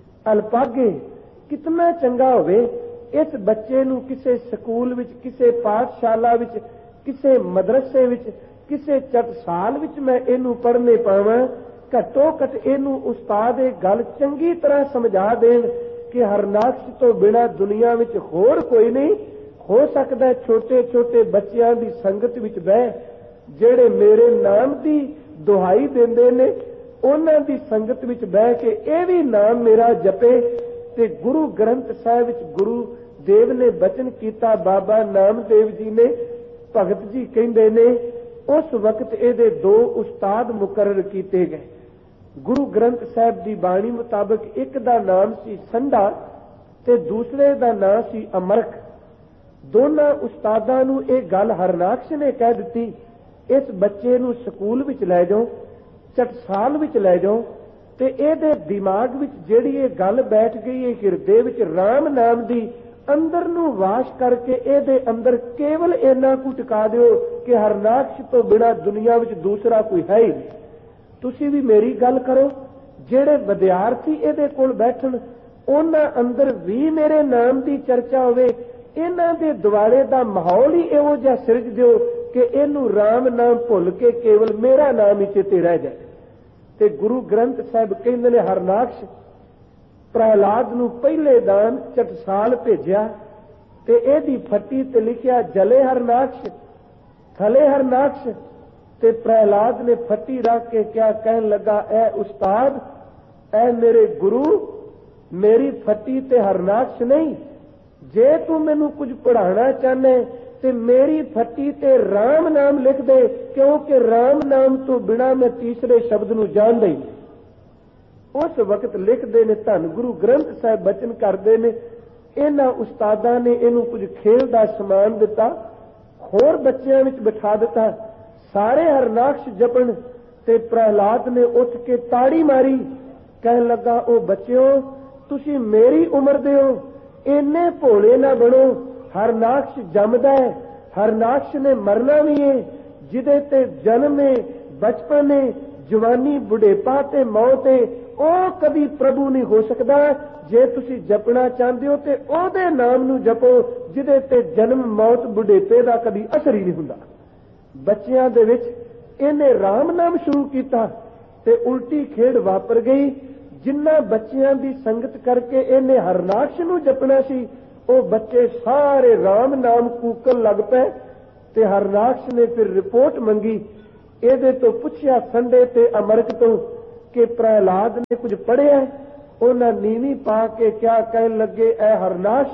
ਅਲਪਾਗੇ ਕਿਤਨਾ ਚੰਗਾ ਹੋਵੇ, ਇਸ ਬੱਚੇ ਨੂੰ ਕਿਸੇ ਸਕੂਲ ਵਿੱਚ, ਕਿਸੇ ਪਾਠਸ਼ਾਲਾ ਵਿੱਚ, ਕਿਸੇ ਮਦਰਸੇ ਵਿੱਚ, ਕਿਸੇ ਟਕਸਾਲ ਵਿੱਚ ਮੈਂ ਇਹਨੂੰ ਪੜ੍ਹਨੇ ਪਾਵਾਂ। ਘੱਟੋ ਘੱਟ ਇਹਨੂੰ ਉਸਤਾਦ ਇਹ ਗੱਲ ਚੰਗੀ ਤਰ੍ਹਾਂ ਸਮਝਾ ਦੇਣ ਕਿ ਹਰਨਾਕਸ਼ ਤੋਂ ਬਿਨਾਂ ਦੁਨੀਆ ਵਿੱਚ ਹੋਰ ਕੋਈ ਨਹੀਂ। ਹੋ ਸਕਦਾ ਛੋਟੇ ਛੋਟੇ ਬੱਚਿਆਂ ਦੀ ਸੰਗਤ ਵਿੱਚ ਬਹਿ, ਜਿਹੜੇ ਮੇਰੇ ਨਾਮ ਦੀ ਦੁਹਾਈ ਦਿੰਦੇ ਨੇ, ਉਹਨਾਂ ਦੀ ਸੰਗਤ ਵਿੱਚ ਬਹਿ ਕੇ ਇਹ ਵੀ ਨਾਮ ਮੇਰਾ ਜਪੇ। ਤੇ ਗੁਰੂ ਗ੍ਰੰਥ ਸਾਹਿਬ ਵਿੱਚ ਗੁਰੂ ਦੇਵ ਨੇ ਬਚਨ ਕੀਤਾ, ਬਾਬਾ ਨਾਮਦੇਵ ਜੀ ਨੇ, ਭਗਤ ਜੀ ਕਹਿੰਦੇ ਨੇ, ਉਸ ਵਕਤ ਇਹਦੇ ਦੋ ਉਸਤਾਦ ਮੁਕਰਰ ਕੀਤੇ ਗਏ। ਗੁਰੂ ਗ੍ਰੰਥ ਸਾਹਿਬ ਦੀ ਬਾਣੀ ਮੁਤਾਬਕ ਇੱਕ ਦਾ ਨਾਮ ਸੀ ਸੰਧਾ ਤੇ ਦੂਸਰੇ ਦਾ ਨਾਮ ਸੀ ਅਮਰਖ। ਦੋਨਾਂ ਉਸਤਾਦਾਂ ਨੂੰ ਇਹ ਗੱਲ ਹਰਨਾਕਸ਼ ਨੇ ਕਹਿ ਦਿੱਤੀ, ਇਸ ਬੱਚੇ ਨੂੰ ਸਕੂਲ ਵਿੱਚ ਲੈ ਜਾਓ, ਟਕਸਾਲ ਵਿੱਚ ਲੈ ਜਾਓ, ਤੇ ਇਹਦੇ ਦਿਮਾਗ ਵਿੱਚ ਜਿਹੜੀ ਇਹ ਗੱਲ ਬੈਠ ਗਈ ਹੈ, ਹਿਰਦੇ ਵਿੱਚ ਰਾਮ ਨਾਮ ਦੀ, ਅੰਦਰ ਨੂੰ ਵਾਸ਼ ਕਰਕੇ ਇਹਦੇ ਅੰਦਰ ਕੇਵਲ ਇੰਨਾ ਕੁ ਟਿਕਾ ਦਿਓ ਕਿ ਹਰਨਾਕਸ਼ ਤੋਂ ਬਿਨਾਂ ਦੁਨੀਆ ਵਿੱਚ ਦੂਸਰਾ ਕੋਈ ਹੈ ਹੀ ਨਹੀਂ। ਤੁਸੀਂ ਵੀ ਮੇਰੀ ਗੱਲ ਕਰੋ, ਜਿਹੜੇ ਵਿਦਿਆਰਥੀ ਇਹਦੇ ਕੋਲ ਬੈਠਣ, ਉਹਨਾਂ ਅੰਦਰ ਵੀ ਮੇਰੇ ਨਾਮ ਦੀ ਚਰਚਾ ਹੋਵੇ। ਇਹਨਾਂ ਦੇ ਦੁਆਲੇ ਦਾ ਮਾਹੌਲ ਹੀ ਇਹੋ ਜਿਹਾ ਸਿਰਜ ਦਿਓ ਕਿ ਇਹਨੂੰ ਰਾਮ ਨਾਮ ਭੁੱਲ ਕੇ ਕੇਵਲ ਮੇਰਾ ਨਾਮ ਹੀ ਚੇਤੇ ਰਹਿ ਜਾਏ। ਤੇ ਗੁਰੂ ਗ੍ਰੰਥ ਸਾਹਿਬ ਕਹਿੰਦੇ ਨੇ ਹਰਨਾਕਸ਼ ਪ੍ਰਹਿਲਾਦ ਨੂੰ ਪਹਿਲੇ ਦਾਨ ਟਕਸਾਲ ਭੇਜਿਆ ਤੇ ਇਹਦੀ ਫੱਟੀ ਤੇ ਲਿਖਿਆ ਜਲੇ ਹਰਨਾਕਸ਼, ਥਲੇ ਹਰਨਾਕਸ਼। ਤੇ ਪ੍ਰਹਿਲਾਦ ਨੇ ਫੱਟੀ ਰੱਖ ਕੇ ਕਿਆ ਕਹਿਣ ਲੱਗਾ, ਐ ਉਸਤਾਦ, ਐ ਮੇਰੇ ਗੁਰੂ, ਮੇਰੀ ਫੱਟੀ ਤੇ ਹਰਨਾਕਸ਼ ਨਹੀਂ, ਜੇ ਤੂੰ ਮੈਨੂੰ ਕੁਝ ਪੜ੍ਹਾਉਣਾ ਚਾਹਨਾ ਤੇ ਮੇਰੀ ਫੱਟੀ ਤੇ ਰਾਮ ਨਾਮ ਲਿਖ ਦੇ, ਕਿਉਂਕਿ ਰਾਮ ਨਾਮ ਤੋਂ ਬਿਨਾਂ ਮੈਂ ਤੀਸਰੇ ਸ਼ਬਦ ਨੂੰ ਜਾਣਦਾ ਹੀ ਨਹੀਂ। ਉਸ ਵਕਤ ਲਿਖਦੇ ਨੇ, ਧੰਨ ਗੁਰੂ ਗ੍ਰੰਥ ਸਾਹਿਬ ਬਚਨ ਕਰਦੇ ਨੇ, ਇਹਨਾਂ ਉਸਤਾਦਾਂ ਨੇ ਇਹਨੂੰ ਕੁਝ ਖੇਲ ਦਾ ਸਮਾਨ ਦਿੱਤਾ, ਹੋਰ ਬੱਚਿਆਂ ਵਿੱਚ ਬਿਠਾ ਦਿੱਤਾ, ਸਾਰੇ ਹਰਨਾਕਸ਼ ਜਪਣ। ਤੇ ਪ੍ਰਹਿਲਾਦ ਨੇ ਉੱਠ ਕੇ ਤਾੜੀ ਮਾਰੀ, ਕਹਿਣ ਲੱਗਾ, ਉਹ ਬੱਚਿਓ, ਤੁਸੀਂ ਮੇਰੀ ਉਮਰ ਦੇ ਹੋ, ਇੰਨੇ ਭੋਲੇ ਨਾ ਬਣੋ। ਹਰਨਾਕਸ਼ ਜੰਮਦਾ ਹੈ, ਹਰਨਾਕਸ਼ ਨੇ ਮਰਨਾ ਵੀ ਹੈ, ਜਿਹਦੇ ਤੇ ਜਨਮ ਹੈ, ਬਚਪਨ ਹੈ, ਜਵਾਨੀ, ਬੁਢੇਪਾ ਤੇ ਮੌਤ ਹੈ, ਉਹ ਕਦੀ ਪ੍ਰਭੂ ਨਹੀਂ ਹੋ ਸਕਦਾ। ਜੇ ਤੁਸੀਂ ਜਪਣਾ ਚਾਹੁੰਦੇ ਹੋ ਤੇ ਉਹਦੇ ਨਾਮ ਨੂੰ ਜਪੋ ਜਿਹਦੇ ਤੇ ਜਨਮ, ਮੌਤ, ਬੁਢੇਪੇ ਦਾ ਕਦੀ ਅਸਰ ਹੀ ਨਹੀਂ ਹੁੰਦਾ। ਬੱਚਿਆਂ ਦੇ ਵਿੱਚ ਇਹਨੇ ਰਾਮ ਨਾਮ ਸ਼ੁਰੂ ਕੀਤਾ ਤੇ ਉਲਟੀ ਖੇਡ ਵਾਪਰ ਗਈ। ਜਿਨ੍ਹਾਂ ਬੱਚਿਆਂ ਦੀ ਸੰਗਤ ਕਰਕੇ ਇਹਨੇ ਹਰਨਾਕਸ਼ ਨੂੰ ਜਪਣਾ ਸੀ, ਉਹ ਬੱਚੇ ਸਾਰੇ ਰਾਮ ਨਾਮ ਕੂਕਣ ਲੱਗ ਪਏ। ਤੇ ਹਰਨਾਕਸ਼ ਨੇ ਫਿਰ ਰਿਪੋਰਟ ਮੰਗੀ, ਇਹਦੇ ਤੋਂ ਪੁੱਛਿਆ ਸੰਡੇ ਤੇ ਅਮਰਕ ਤੋਂ ਕਿ ਪ੍ਰਹਿਲਾਦ ਨੇ ਕੁਝ ਪੜ੍ਹਿਆ? ਉਹਨਾਂ ਨੀਵੀਂ ਪਾ ਕੇ ਕਿਆ ਕਹਿਣ ਲੱਗੇ, ਐ ਹਰਨਾਕਸ਼,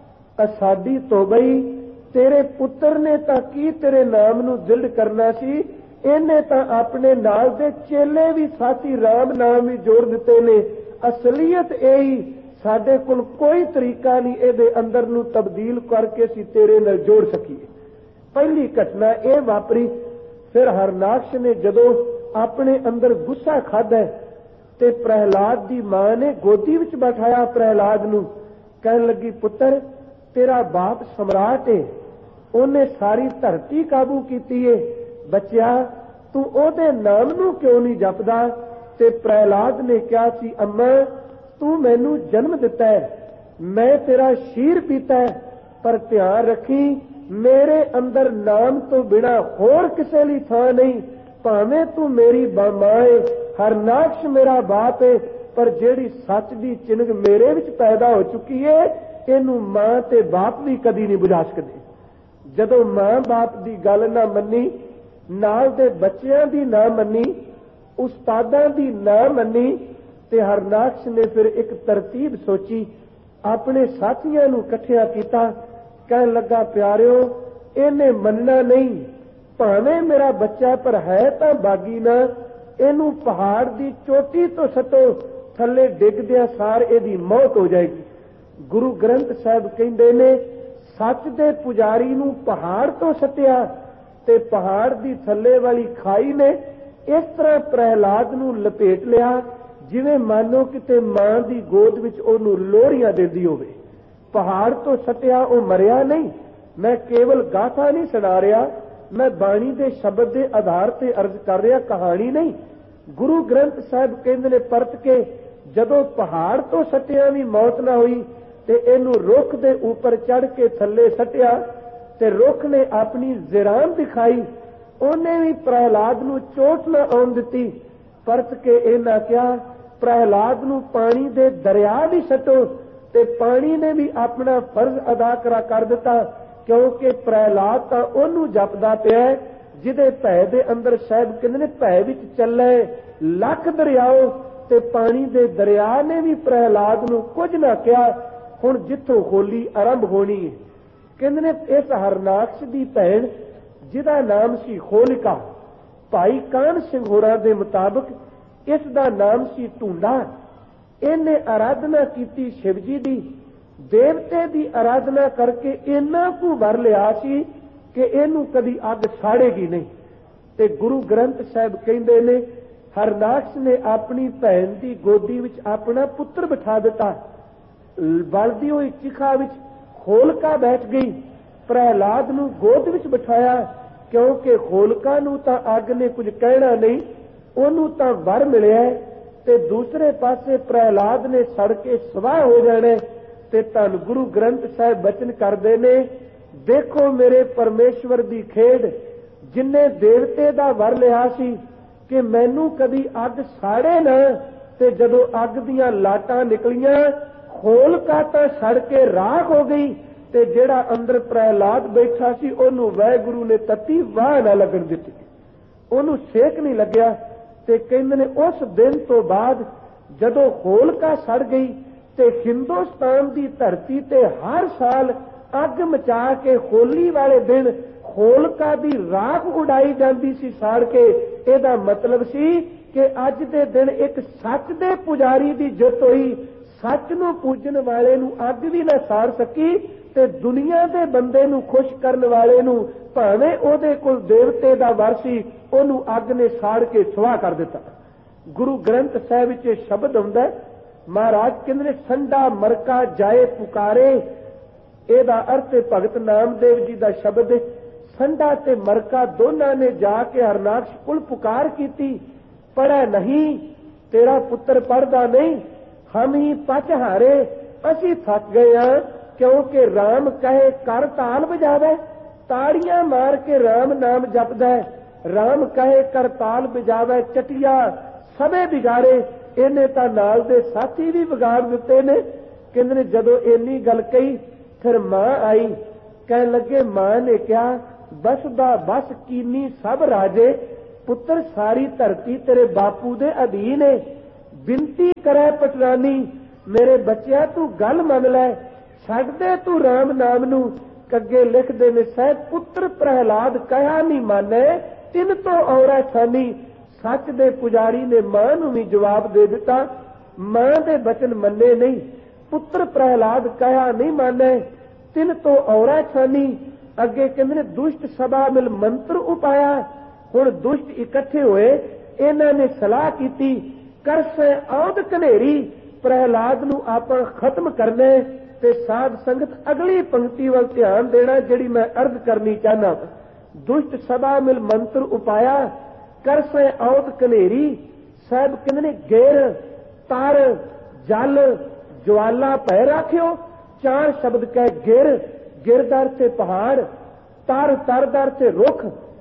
ਸਾਡੀ ਤੋਬਈ, ਤੇਰੇ ਪੁੱਤਰ ਨੇ ਤਾਂ ਕੀ ਤੇਰੇ ਨਾਮ ਨੂੰ ਦ੍ਰਿੜ ਕਰਨਾ ਸੀ, ਇਹਨੇ ਤਾਂ ਆਪਣੇ ਨਾਲ ਦੇ ਚੇਲੇ ਵੀ ਸਾਥੀ ਰਾਮ ਨਾਮ ਵੀ ਜੋੜ ਦਿੱਤੇ ਨੇ। ਅਸਲੀਅਤ ਇਹੀ, ਸਾਡੇ ਕੋਲ ਕੋਈ ਤਰੀਕਾ ਨਹੀਂ ਇਹਦੇ ਅੰਦਰ ਨੂੰ ਤਬਦੀਲ ਕਰਕੇ ਅਸੀਂ ਤੇਰੇ ਨਾਲ ਜੋੜ ਸਕੀਏ। ਪਹਿਲੀ ਘਟਨਾ ਇਹ ਵਾਪਰੀ। ਫਿਰ ਹਰਨਾਕਸ਼ ਨੇ ਜਦੋਂ ਆਪਣੇ ਅੰਦਰ ਗੁੱਸਾ ਖਾਧਾ ਤੇ ਪ੍ਰਹਿਲਾਦ ਦੀ ਮਾਂ ਨੇ ਗੋਦੀ ਵਿੱਚ ਬਿਠਾਇਆ ਪ੍ਰਹਿਲਾਦ ਨੂੰ, ਕਹਿਣ ਲੱਗੀ, ਪੁੱਤਰ, ਤੇਰਾ ਬਾਪ ਸਮਰਾਟ ਏ, ਉਹਨੇ ਸਾਰੀ ਧਰਤੀ ਕਾਬੂ ਕੀਤੀ ਏ, ਬੱਚਿਆ ਤੂੰ ਉਹਦੇ ਨਾਮ ਨੂੰ ਕਿਉਂ ਨਹੀਂ ਜਪਦਾ? ਤੇ ਪ੍ਰਹਿਲਾਦ ਨੇ ਕਿਹਾ ਸੀ, ਅੰਮਾ ਤੂੰ ਮੈਨੂੰ ਜਨਮ ਦਿੱਤਾ ਹੈ, ਮੈਂ ਤੇਰਾ ਸ਼ੀਰ ਪੀਤਾ ਹੈ, ਪਰ ਧਿਆਨ ਰੱਖੀ ਮੇਰੇ ਅੰਦਰ ਨਾਮ ਤੋਂ ਬਿਨਾ ਹੋਰ ਕਿਸੇ ਲਈ ਥਾਂ ਨਹੀਂ। ਭਾਵੇਂ ਤੂੰ ਮੇਰੀ ਮਾਂ ਏ, ਹਰਨਾਕਸ਼ ਮੇਰਾ ਬਾਪ ਏ, ਪਰ ਜਿਹੜੀ ਸੱਚ ਦੀ ਚਿੰਨ੍ਹ ਮੇਰੇ ਵਿੱਚ ਪੈਦਾ ਹੋ ਚੁੱਕੀ ਏ, ਇਹਨੂੰ ਮਾਂ ਤੇ ਬਾਪ ਵੀ ਕਦੀ ਨਹੀਂ ਬੁਝਾ ਸਕਦੇ। ਜਦੋਂ ਮਾਂ ਬਾਪ ਦੀ ਗੱਲ ਨਾ ਮੰਨੀ, ਨਾਲ ਦੇ ਬੱਚਿਆਂ ਦੀ ਨਾ ਮੰਨੀ, ਉਸਤਾਦਾਂ ਦੀ ਨਾ ਮੰਨੀ, ਤੇ ਹਰਨਾਕਸ਼ ਨੇ ਫਿਰ ਇੱਕ ਤਰਤੀਬ ਸੋਚੀ, ਆਪਣੇ ਸਾਥੀਆਂ ਨੂੰ ਇਕੱਠਿਆ ਕੀਤਾ, ਕਹਿਣ ਲੱਗਾ, ਪਿਆਰਿਓ, ਇਹਨੇ ਮੰਨਣਾ ਨਹੀਂ, ਭਾਵੇਂ ਮੇਰਾ ਬੱਚਾ ਪਰ ਹੈ ਤਾਂ ਬਾਗੀ ਨਾ, ਇਹਨੂੰ ਪਹਾੜ ਦੀ ਚੋਟੀ ਤੋਂ ਸੱਟੋ, ਥੱਲੇ ਡਿੱਗਦਿਆਂ ਸਾਰ ਇਹਦੀ ਮੌਤ ਹੋ ਜਾਏਗੀ। ਗੁਰੂ ਗ੍ਰੰਥ ਸਾਹਿਬ ਕਹਿੰਦੇ ਨੇ, ਸੱਚ ਦੇ ਪੁਜਾਰੀ ਨੂੰ ਪਹਾੜ ਤੋਂ ਸੱਟਿਆ ਤੇ ਪਹਾੜ ਦੀ ਥੱਲੇ ਵਾਲੀ ਖਾਈ ਨੇ ਇਸ ਤਰ੍ਹਾਂ ਪ੍ਰਹਿਲਾਦ ਨੂੰ ਲਪੇਟ ਲਿਆ ਜਿਵੇਂ ਮਾਨੋ ਕਿਤੇ ਮਾਂ ਦੀ ਗੋਦ ਵਿੱਚ ਉਹਨੂੰ ਲੋਹਰੀਆਂ ਦਿੰਦੀ ਹੋਵੇ। ਪਹਾੜ ਤੋਂ ਸੱਟਿਆ, ਉਹ ਮਰਿਆ ਨਹੀਂ। ਮੈਂ ਕੇਵਲ ਗਾਥਾ ਨਹੀਂ ਸੁਣਾ ਰਿਹਾ, ਮੈਂ ਬਾਣੀ ਦੇ ਸ਼ਬਦ ਦੇ ਆਧਾਰ ਤੇ ਅਰਜ਼ ਕਰ ਰਿਹਾ, ਕਹਾਣੀ ਨਹੀਂ। ਗੁਰੂ ਗ੍ਰੰਥ ਸਾਹਿਬ ਕਹਿੰਦੇ ਨੇ ਪਰਤ ਕੇ, ਜਦੋਂ ਪਹਾੜ ਤੋਂ ਸੱਟਿਆ ਵੀ ਮੌਤ ਨਾ ਹੋਈ ਤੇ ਇਹਨੂੰ ਰੁੱਖ ਦੇ ਉੱਪਰ ਚੜ੍ਹ ਕੇ ਥੱਲੇ ਸੱਟਿਆ ਤੇ ਰੁੱਖ ਨੇ ਆਪਣੀ ਜ਼ਿਰਾਨ ਦਿਖਾਈ, ਉਹਨੇ ਵੀ ਪ੍ਰਹਿਲਾਦ ਨੂੰ ਚੋਟ ਨਾ ਆਉਣ ਦਿੱਤੀ। ਪਰਤ ਕੇ ਇਹਨਾਂ ਕਿਹਾ, ਪ੍ਰਹਿਲਾਦ ਨੂੰ ਪਾਣੀ ਦੇ ਦਰਿਆ ਵੀ ਸੱਟੋ, ਤੇ ਪਾਣੀ ਨੇ ਵੀ ਆਪਣਾ ਫਰਜ਼ ਅਦਾ ਕਰ ਦਿੱਤਾ, ਕਿਉਂਕਿ ਪ੍ਰਹਿਲਾਦ ਤਾਂ ਉਹਨੂੰ ਜਪਦਾ ਪਿਆ ਜਿਹਦੇ ਭੈ ਦੇ ਅੰਦਰ ਸਾਹਿਬ ਕਹਿੰਦੇ ਨੇ, ਭੈ ਵਿੱਚ ਚੱਲੇ ਲੱਖ ਦਰਿਆਓ, ਤੇ ਪਾਣੀ ਦੇ ਦਰਿਆ ਨੇ ਵੀ ਪ੍ਰਹਿਲਾਦ ਨੂੰ ਕੁਝ ਨਾ ਕਿਹਾ। ਹੁਣ ਜਿੱਥੋਂ ਹੋਲੀ ਆਰੰਭ ਹੋਣੀ ਹੈ, ਕਹਿੰਦੇ ਨੇ ਇਸ ਹਰਨਾਕਸ਼ ਦੀ ਭੈਣ ਜਿਹਦਾ ਨਾਮ ਸੀ ਹੋਲਿਕਾ, ਭਾਈ ਕਾਹਨ ਸਿੰਘ ਹੋਰਾਂ ਦੇ ਮੁਤਾਬਕ ਇਸ ਦਾ ਨਾਮ ਸੀ ਢੂੰਡਾ। ਇਹਨੇ ਆਰਾਧਨਾ ਕੀਤੀ ਸ਼ਿਵ ਜੀ ਦੀ, ਦੇਵਤੇ ਦੀ ਆਰਾਧਨਾ ਕਰਕੇ ਇੰਨਾ ਕੁ ਵਰ ਲਿਆ ਸੀ ਕਿ ਇਹਨੂੰ ਕਦੀ ਅੱਗ ਸਾੜੇਗੀ ਨਹੀਂ। ਤੇ ਗੁਰੂ ਗ੍ਰੰਥ ਸਾਹਿਬ ਕਹਿੰਦੇ ਨੇ, ਹਰਨਾਕਸ਼ ਨੇ ਆਪਣੀ ਭੈਣ ਦੀ ਗੋਦੀ ਵਿੱਚ ਆਪਣਾ ਪੁੱਤਰ ਬਿਠਾ ਦਿੱਤਾ। ਬਲਦੀ ਹੋਈ ਚਿਖਾ ਵਿੱਚ ਹੋਲਕਾ ਬੈਠ ਗਈ, ਪ੍ਰਹਿਲਾਦ ਨੂੰ ਗੋਦ ਵਿੱਚ ਬਿਠਾਇਆ, ਕਿਉਂਕਿ ਹੋਲਕਾ ਨੂੰ ਤਾਂ ਅੱਗ ਨੇ ਕੁਝ ਕਹਿਣਾ ਨਹੀਂ, ਉਹਨੂੰ ਤਾਂ ਵਰ ਮਿਲਿਆ, ਤੇ ਦੂਸਰੇ ਪਾਸੇ ਪ੍ਰਹਿਲਾਦ ਨੇ ਸੜ ਕੇ ਸਵਾਹ ਹੋ ਜਾਣਾ। ਤੇ ਧੰਨ ਗੁਰੂ ਗ੍ਰੰਥ ਸਾਹਿਬ ਬਚਨ ਕਰਦੇ ਨੇ, ਦੇਖੋ ਮੇਰੇ ਪਰਮੇਸ਼ਵਰ ਦੀ ਖੇਡ, ਜਿਨਨੇ ਦੇਵਤੇ ਦਾ ਵਰ ਲਿਆ ਸੀ ਕਿ ਮੈਨੂੰ ਕਦੀ ਅੱਗ ਸਾੜੇ ਨਾ, ਤੇ ਜਦੋਂ ਅੱਗ ਦੀਆਂ ਲਾਟਾਂ ਨਿਕਲੀਆਂ, ਹੋਲਕਾ ਤਾਂ ਸੜ ਕੇ ਰਾਖ ਹੋ ਗਈ, ਤੇ ਜਿਹੜਾ ਅੰਦਰ ਪ੍ਰਹਿਲਾਦ ਬੈਠਾ ਸੀ ਉਹਨੂੰ ਵਾਹਿਗੁਰੂ ਨੇ ਤੱਤੀ ਵਾਹ ਨਾ ਲੱਗਣ ਦਿੱਤੀ, ਉਹਨੂੰ ਸੇਕ ਨਹੀਂ ਲੱਗਿਆ। ਤੇ ਕਹਿੰਦੇ ਨੇ ਉਸ ਦਿਨ ਤੋਂ ਬਾਅਦ ਜਦੋਂ ਹੋਲਕਾ ਸੜ ਗਈ ਤੇ ਹਿੰਦੁਸਤਾਨ ਦੀ ਧਰਤੀ ਤੇ ਹਰ ਸਾਲ ਅੱਗ ਮਚਾ ਕੇ ਹੋਲੀ ਵਾਲੇ ਦਿਨ ਹੋਲਕਾ ਦੀ ਰਾਖ ਉਡਾਈ ਜਾਂਦੀ ਸੀ ਸਾੜ ਕੇ। ਇਹਦਾ ਮਤਲਬ ਸੀ ਕਿ ਅੱਜ ਦੇ ਦਿਨ ਇੱਕ ਸੱਚ ਦੇ ਪੁਜਾਰੀ ਦੀ ਜਿੱਤ ਹੋਈ, ਸੱਚ ਨੂੰ ਪੂਜਣ ਵਾਲੇ ਨੂੰ ਅੱਗ ਵੀ ਨਾ ਸਾੜ ਸਕੀ, ਤੇ ਦੁਨੀਆ ਦੇ ਬੰਦੇ ਨੂੰ ਖੁਸ਼ ਕਰਨ ਵਾਲੇ ਨੂੰ ਭਾਵੇਂ ਉਹਦੇ ਕੋਲ ਦੇਵਤੇ ਦਾ ਵਰ ਸੀ, ਉਹਨੂੰ ਅੱਗ ਨੇ ਸਾੜ ਕੇ ਸੁਆਹ ਕਰ ਦਿੱਤਾ। ਗੁਰੂ ਗ੍ਰੰਥ ਸਾਹਿਬ ਵਿੱਚ ਇਹ ਸ਼ਬਦ ਹੁੰਦਾ, ਮਹਾਰਾਜ ਕਹਿੰਦੇ ਨੇ, ਸੰਡਾ ਮਰਕਾ ਜਾਏ ਪੁਕਾਰੇ। ਇਹਦਾ ਅਰਥ ਹੈ ਭਗਤ ਨਾਮਦੇਵ ਜੀ ਦਾ ਸ਼ਬਦ ਹੈ, ਸੰਡਾ ਤੇ ਮਰਕਾ ਦੋਨਾਂ ਨੇ ਜਾ ਕੇ ਹਰਨਾਕਸ਼ ਕੋਲ ਪੁਕਾਰ ਕੀਤੀ, ਪੜ੍ਹਿਆ ਨਹੀਂ, ਤੇਰਾ ਪੁੱਤਰ ਪੜ੍ਹਦਾ ਨਹੀਂ, ਹਮ ਹੀ ਪਚ ਹਾਰੇ, ਅਸੀਂ ਥੱਕ ਗਏ ਹਾਂ, ਕਿਉਂਕਿ ਰਾਮ ਕਹੇ ਕਰ ਤਾਲ ਵਜਾਵੇ, ਤਾੜੀਆਂ ਮਾਰ ਕੇ ਰਾਮ ਨਾਮ ਜਪਦਾ ਹੈ, ਰਾਮ ਕਹੇ ਕਰ ਤਾਲ ਵਜਾਵੇ, ਚਟਿਆ ਸਭੇ ਬਿਗਾੜੇ, ਇਹਨੇ ਤਾਂ ਨਾਲ ਦੇ ਸਾਥੀ ਵੀ ਵਿਗਾੜ ਦਿੱਤੇ ਨੇ। ਕਹਿੰਦੇ ਨੇ ਜਦੋਂ ਇੰਨੀ ਗੱਲ ਕਹੀ, फिर मां आई, कहने लगे, मां ने क्या, बस दा बस कीनी सब राजे, पुत्र सारी धरती तेरे बापू दे अधीन है। बिनती करे पटरानी, मेरे बच्चिया तू गल मन लै, छड्ड दे तू राम नाम नू। कगे लिखदे ने साहब, पुत्र प्रहलाद कहा नहीं माने, तिन तो औरा छानी। सच दे पुजारी ने मां नू भी जवाब दे दिता, मां दे बचन मन्ने नहीं, पुत्र प्रहलाद कहा नहीं माने, तिन तो औरा छानी। अगे कहंदे ने दुष्ट सभा मिल मंत्र उपाया। हुण दुष्ट इकट्ठे होए, इन्हां ने सलाह कीती, कर से औद कनेरी, प्रहलाद नू आपां खत्म करना। ते साध संगत अगली पंक्ति वल ध्यान देना, जिहड़ी मैं अर्ज करनी चाहना। दुष्ट सभा मिल मंत्र उपाया, कर से औद कनेरी। साहब कहंदे ने गिर, तर, जल, ज्वाला पै राखियो। चार शब्द कह, गिर, गिर दा अर्थ पहाड़, तर, तर दा अर्थ रुख,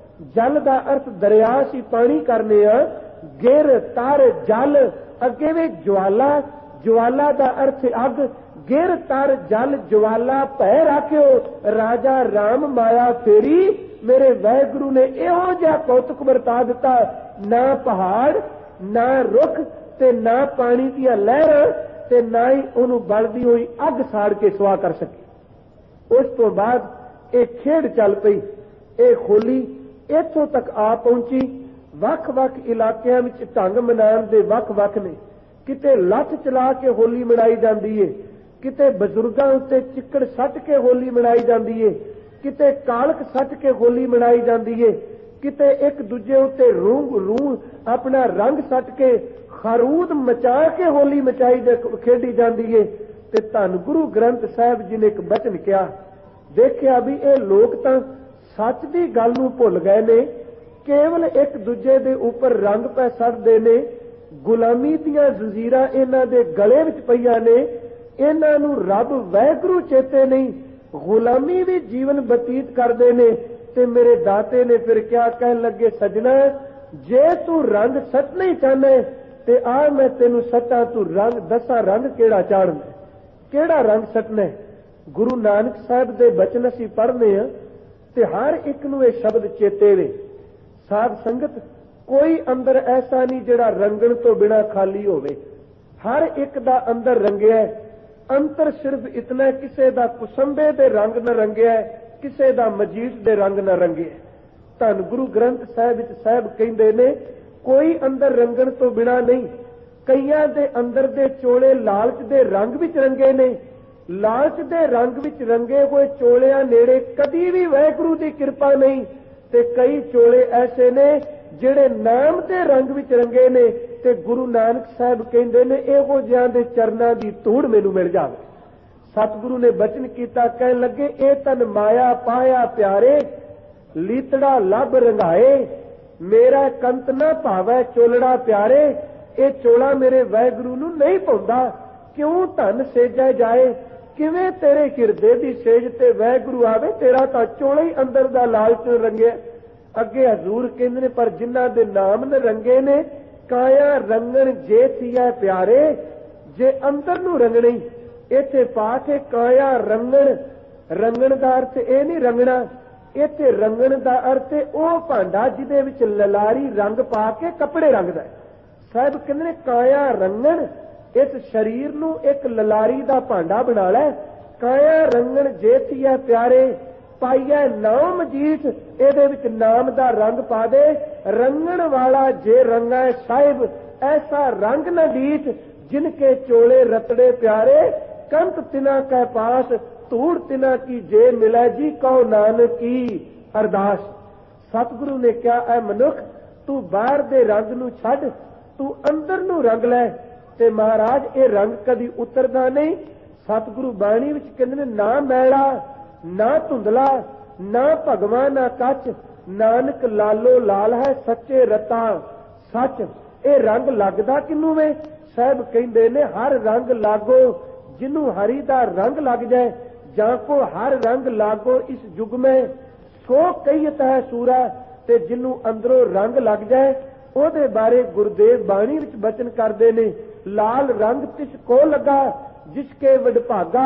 जल दा अर्थ दरिया सी पानी करने आ। गिर, तर, जल, अगे वे ज्वाला, ज्वाला दा अर्थ अग। गिर, तर, जल, ज्वाला पै राखियो, राजा राम माया फेरी। मेरे वाहिगुरु ने इहो जिहा कौतुक वरता दिता, ना पहाड़, ना रुख, ते ना पानी दियां लहरां, ते ना ही उहनूं बलदी होई अग साड़ के सुआ कर सके। उस तो बाद एक खेड चल पई। ਇਹ ਹੋਲੀ ਇੱਥੋਂ तक आ पहुंची। ਵੱਖ-ਵੱਖ ਇਲਾਕਿਆਂ ਵਿੱਚ ਢੰਗ ਮਨਾਉਣ ਦੇ ਵੱਖ-ਵੱਖ ਨੇ। ਕਿਤੇ ਲੱਠ ਚਲਾ ਕੇ ਹੋਲੀ ਮਨਾਈ ਜਾਂਦੀ ਏ, ਕਿਤੇ ਬਜ਼ੁਰਗਾਂ ਉੱਤੇ ਚਿੱਕੜ ਸੱਟ ਕੇ ਹੋਲੀ ਮਨਾਈ ਜਾਂਦੀ ਏ, ਕਿਤੇ ਕਾਲਕ ਸੱਟ ਕੇ ਹੋਲੀ ਮਨਾਈ ਜਾਂਦੀ ਏ, ਕਿਤੇ ਇੱਕ ਦੂਜੇ ਉੱਤੇ ਰੂਹ ਆਪਣਾ ਰੰਗ ਸੱਟ ਕੇ ਖਰੂਦ ਮਚਾ ਕੇ ਹੋਲੀ ਮਚਾਈ ਖੇਡੀ ਜਾਂਦੀ ਏ। ਤੇ ਧੰਨ ਗੁਰੂ ਗ੍ਰੰਥ ਸਾਹਿਬ ਜੀ ਨੇ ਇੱਕ ਬਚਨ ਕਿਹਾ, ਦੇਖਿਆ ਵੀ ਇਹ ਲੋਕ ਤਾਂ ਸੱਚ ਦੀ ਗੱਲ ਨੂੰ ਭੁੱਲ ਗਏ ਨੇ, ਕੇਵਲ ਇੱਕ ਦੂਜੇ ਦੇ ਉੱਪਰ ਰੰਗ ਪੈ ਸੱਟਦੇ ਨੇ। ਗੁਲਾਮੀ ਦੀਆਂ ਜ਼ੰਜੀਰਾਂ ਇਹਨਾਂ ਦੇ ਗਲੇ ਵਿੱਚ ਪਈਆਂ ਨੇ, ਇਹਨਾਂ ਨੂੰ ਰੱਬ ਵਾਹਿਗੁਰੂ ਚੇਤੇ ਨਹੀਂ, ਗੁਲਾਮੀ ਵੀ ਜੀਵਨ ਬਤੀਤ ਕਰਦੇ ਨੇ। ਤੇ ਮੇਰੇ ਦਾਤੇ ਨੇ ਫਿਰ ਕਿਹਾ, ਕਹਿਣ ਲੱਗੇ, ਸਜਣਾ ਜੇ ਤੂੰ ਰੰਗ ਸੱਟਣਾ ਹੀ ਚਾਹਨਾ ਤੇ ਆ ਮੈਂ ਤੈਨੂੰ ਸੱਟਾਂ, ਤੂੰ ਰੰਗ ਦੱਸਾਂ ਰੰਗ ਕਿਹੜਾ ਚਾੜਨਾ, ਕਿਹੜਾ ਰੰਗ ਸੱਟਣਾ। ਗੁਰੂ ਨਾਨਕ ਸਾਹਿਬ ਦੇ ਬਚਨ ਅਸੀਂ ਪੜ੍ਹਨੇ ਆ ਤੇ ਹਰ ਇੱਕ ਨੂੰ ਇਹ ਸ਼ਬਦ ਚੇਤੇ ਵੇ। ਸਾਧ ਸੰਗਤ, ਕੋਈ ਅੰਦਰ ਐਸਾ ਨਹੀਂ ਜਿਹੜਾ ਰੰਗਣ ਤੋਂ ਬਿਨਾ ਖਾਲੀ ਹੋਵੇ। ਹਰ ਇੱਕ ਦਾ ਅੰਦਰ ਰੰਗਿਆ। ਅੰਤਰ ਸਿਰਫ ਇਤਨਾ, ਕਿਸੇ ਦਾ ਕੁਸੰਬੇ ਦੇ ਰੰਗ ਨਾਲ ਰੰਗਿਆ, ਕਿਸੇ ਦਾ ਮਜੀਠ ਦੇ ਰੰਗ ਨਾਲ ਰੰਗਿਆ। ਧੰਨ ਗੁਰੂ ਗ੍ਰੰਥ ਸਾਹਿਬ ਵਿੱਚ ਸਾਹਿਬ ਕਹਿੰਦੇ ਨੇ, ਕੋਈ ਅੰਦਰ ਰੰਗਣ ਤੋਂ ਬਿਨਾ ਨਹੀਂ। ਕਈਆਂ ਦੇ ਅੰਦਰ ਦੇ ਚੋਲੇ ਲਾਲਚ ਦੇ ਰੰਗ ਵਿੱਚ ਰੰਗੇ ਨੇ। ਲਾਲਚ ਦੇ ਰੰਗ ਵਿੱਚ ਰੰਗੇ ਹੋਏ ਚੋਲਿਆਂ ਨੇੜੇ ਕਦੀ ਵੀ ਵਾਹਿਗੁਰੂ ਦੀ ਕਿਰਪਾ ਨਹੀਂ। ਤੇ ਕਈ ਚੋਲੇ ਐਸੇ ਨੇ ਜਿਹੜੇ ਨਾਮ ਦੇ ਰੰਗ ਵਿੱਚ ਰੰਗੇ ਨੇ। ਤੇ ਗੁਰੂ ਨਾਨਕ ਸਾਹਿਬ ਕਹਿੰਦੇ ਨੇ, ਇਹੋ ਜਿਹਾਂ ਦੇ ਚਰਨਾਂ ਦੀ ਧੂੜ ਮੈਨੂੰ ਮਿਲ ਜਾਵੇ। ਸਤਿਗੁਰੂ ਨੇ ਬਚਨ ਕੀਤਾ, ਕਹਿਣ ਲੱਗੇ, ਇਹ ਤਨ ਮਾਇਆ ਪਾਇਆ ਪਿਆਰੇ, ਲੀਤੜਾ ਲੱਭ ਰੰਗਾਏ, ਮੇਰਾ ਕੰਤ ਨਾ ਭਾਵੈ ਚੋਲੜਾ ਪਿਆਰੇ। ਇਹ ਚੋਲਾ ਮੇਰੇ ਵਾਹਿਗੁਰੂ ਨੂੰ ਨਹੀਂ ਪਾਉਂਦਾ, ਕਿਉਂ ਧਨ ਸੇਜੈ ਜਾਏ। ਕਿਵੇਂ ਤੇਰੇ ਹਿਰਦੇ ਦੀ ਸੇਜ ਤੇ ਵਾਹਿਗੁਰੂ ਆਵੇ, ਤੇਰਾ ਤਾਂ ਚੋਲਾ ਹੀ ਅੰਦਰ ਦਾ ਲਾਲਚ ਰੰਗਿਆ। ਅੱਗੇ ਹਜ਼ੂਰ ਕਹਿੰਦੇ ਨੇ, ਪਰ ਜਿਨ੍ਹਾਂ ਦੇ ਨਾਮ ਨੇ ਰੰਗੇ ਨੇ, ਕਾਇਆ ਰੰਗਣ ਜੇ ਥੀਐ ਪਿਆਰੇ, ਜੇ ਅੰਦਰ ਨੂੰ ਰੰਗਣੀ। ਇੱਥੇ ਪਾਠ ਹੈ ਕਾਇਆ ਰੰਗਣ। ਰੰਗਣ ਦਾ ਅਰਥ ਇਹ ਨਹੀਂ ਰੰਗਣਾ, ਇੱਥੇ ਰੰਗਣ ਦਾ ਅਰਥ ਉਹ ਭਾਂਡਾ ਜਿਹਦੇ ਵਿੱਚ ਲਲਾਰੀ ਰੰਗ ਪਾ ਕੇ ਕੱਪੜੇ ਰੰਗਦਾ। ਸਾਹਿਬ ਕਹਿੰਦੇ ਨੇ, ਕਾਇਆ ਰੰਗਣ, ਇਸ ਸਰੀਰ ਨੂੰ ਇੱਕ ਲਲਾਰੀ ਦਾ ਭਾਂਡਾ ਬਣਾ ਲੈ। ਕਾਇਆ ਰੰਗਣ ਜੇ ਥੀਐ ਪਿਆਰੇ, ਪਾਈਐ ਨਾਮ ਮਜੀਠ, ਇਹਦੇ ਵਿੱਚ ਨਾਮ ਦਾ ਰੰਗ ਪਾ ਦੇ। ਰੰਗਣ ਵਾਲਾ ਜੇ ਰੰਗੈ ਸਾਹਿਬ, ਐਸਾ ਰੰਗ ਨਾ ਡੀਠ, ਜਿਨ ਕੇ ਚੋਲੇ ਰਤੜੇ ਪਿਆਰੇ। ਕੰਤ ਤਿਨਾ ਕੈ ਪਾਸ, ਧੂੜ ਤਿਨਾ ਕੀ ਜੇ ਮਿਲੈ, ਜੀ ਕਹੋ ਨਾਨਕੀ ਅਰਦਾਸ। ਸਤਿਗੁਰੂ ਨੇ ਕਿਹਾ, ਐ ਮਨੁੱਖ, ਤੂੰ ਬਾਹਰ ਦੇ ਰੰਗ ਨੂੰ ਛੱਡ, ਤੂੰ ਅੰਦਰ ਨੂੰ ਰੰਗ ਲੈ। ਤੇ ਮਹਾਰਾਜ, ਇਹ ਰੰਗ ਕਦੀ ਉਤਰਦਾ ਨਹੀਂ। ਸਤਿਗੁਰੂ ਬਾਣੀ ਵਿੱਚ ਕਹਿੰਦੇ ਨੇ, ਨਾ ਮੈਲਾ ਨਾ ਧੁੰਦਲਾ, ਨਾ ਭਗਵਾਨ ਨਾ ਕੱਚ, ਨਾਨਕ ਲਾਲੋ ਲਾਲ ਹੈ ਸੱਚੇ ਰਤਾ ਸੱਚ। ਇਹ ਰੰਗ ਲੱਗਦਾ ਕਿਨੂੰ ਵੇ? ਸਾਹਿਬ ਕਹਿੰਦੇ ਨੇ, ਹਰ ਰੰਗ ਲਾਗੋ ਜਿਹਨੂੰ ਹਰੀ ਦਾ ਰੰਗ ਲੱਗ ਜਾਏ। ਜਾਂ ਕੋ ਹਰ ਰੰਗ ਲਾਗੋ ਇਸ ਯੁਗ में, ਸੋ ਕਹੀਤ ਹੈ ਸੂਰਾ। ਤੇ ਜਿਹਨੂੰ ਅੰਦਰੋਂ ਰੰਗ ਲੱਗ ਜਾਏ, ਉਹਦੇ ਬਾਰੇ ਗੁਰਦੇਵ ਬਾਣੀ ਵਿੱਚ ਬਚਨ ਕਰਦੇ ਨੇ, ਲਾਲ ਰੰਗ ਤਿਸ ਕੋ ਲੱਗਾ, ਜਿਸ ਕੇ ਵਡਭਾਗਾ,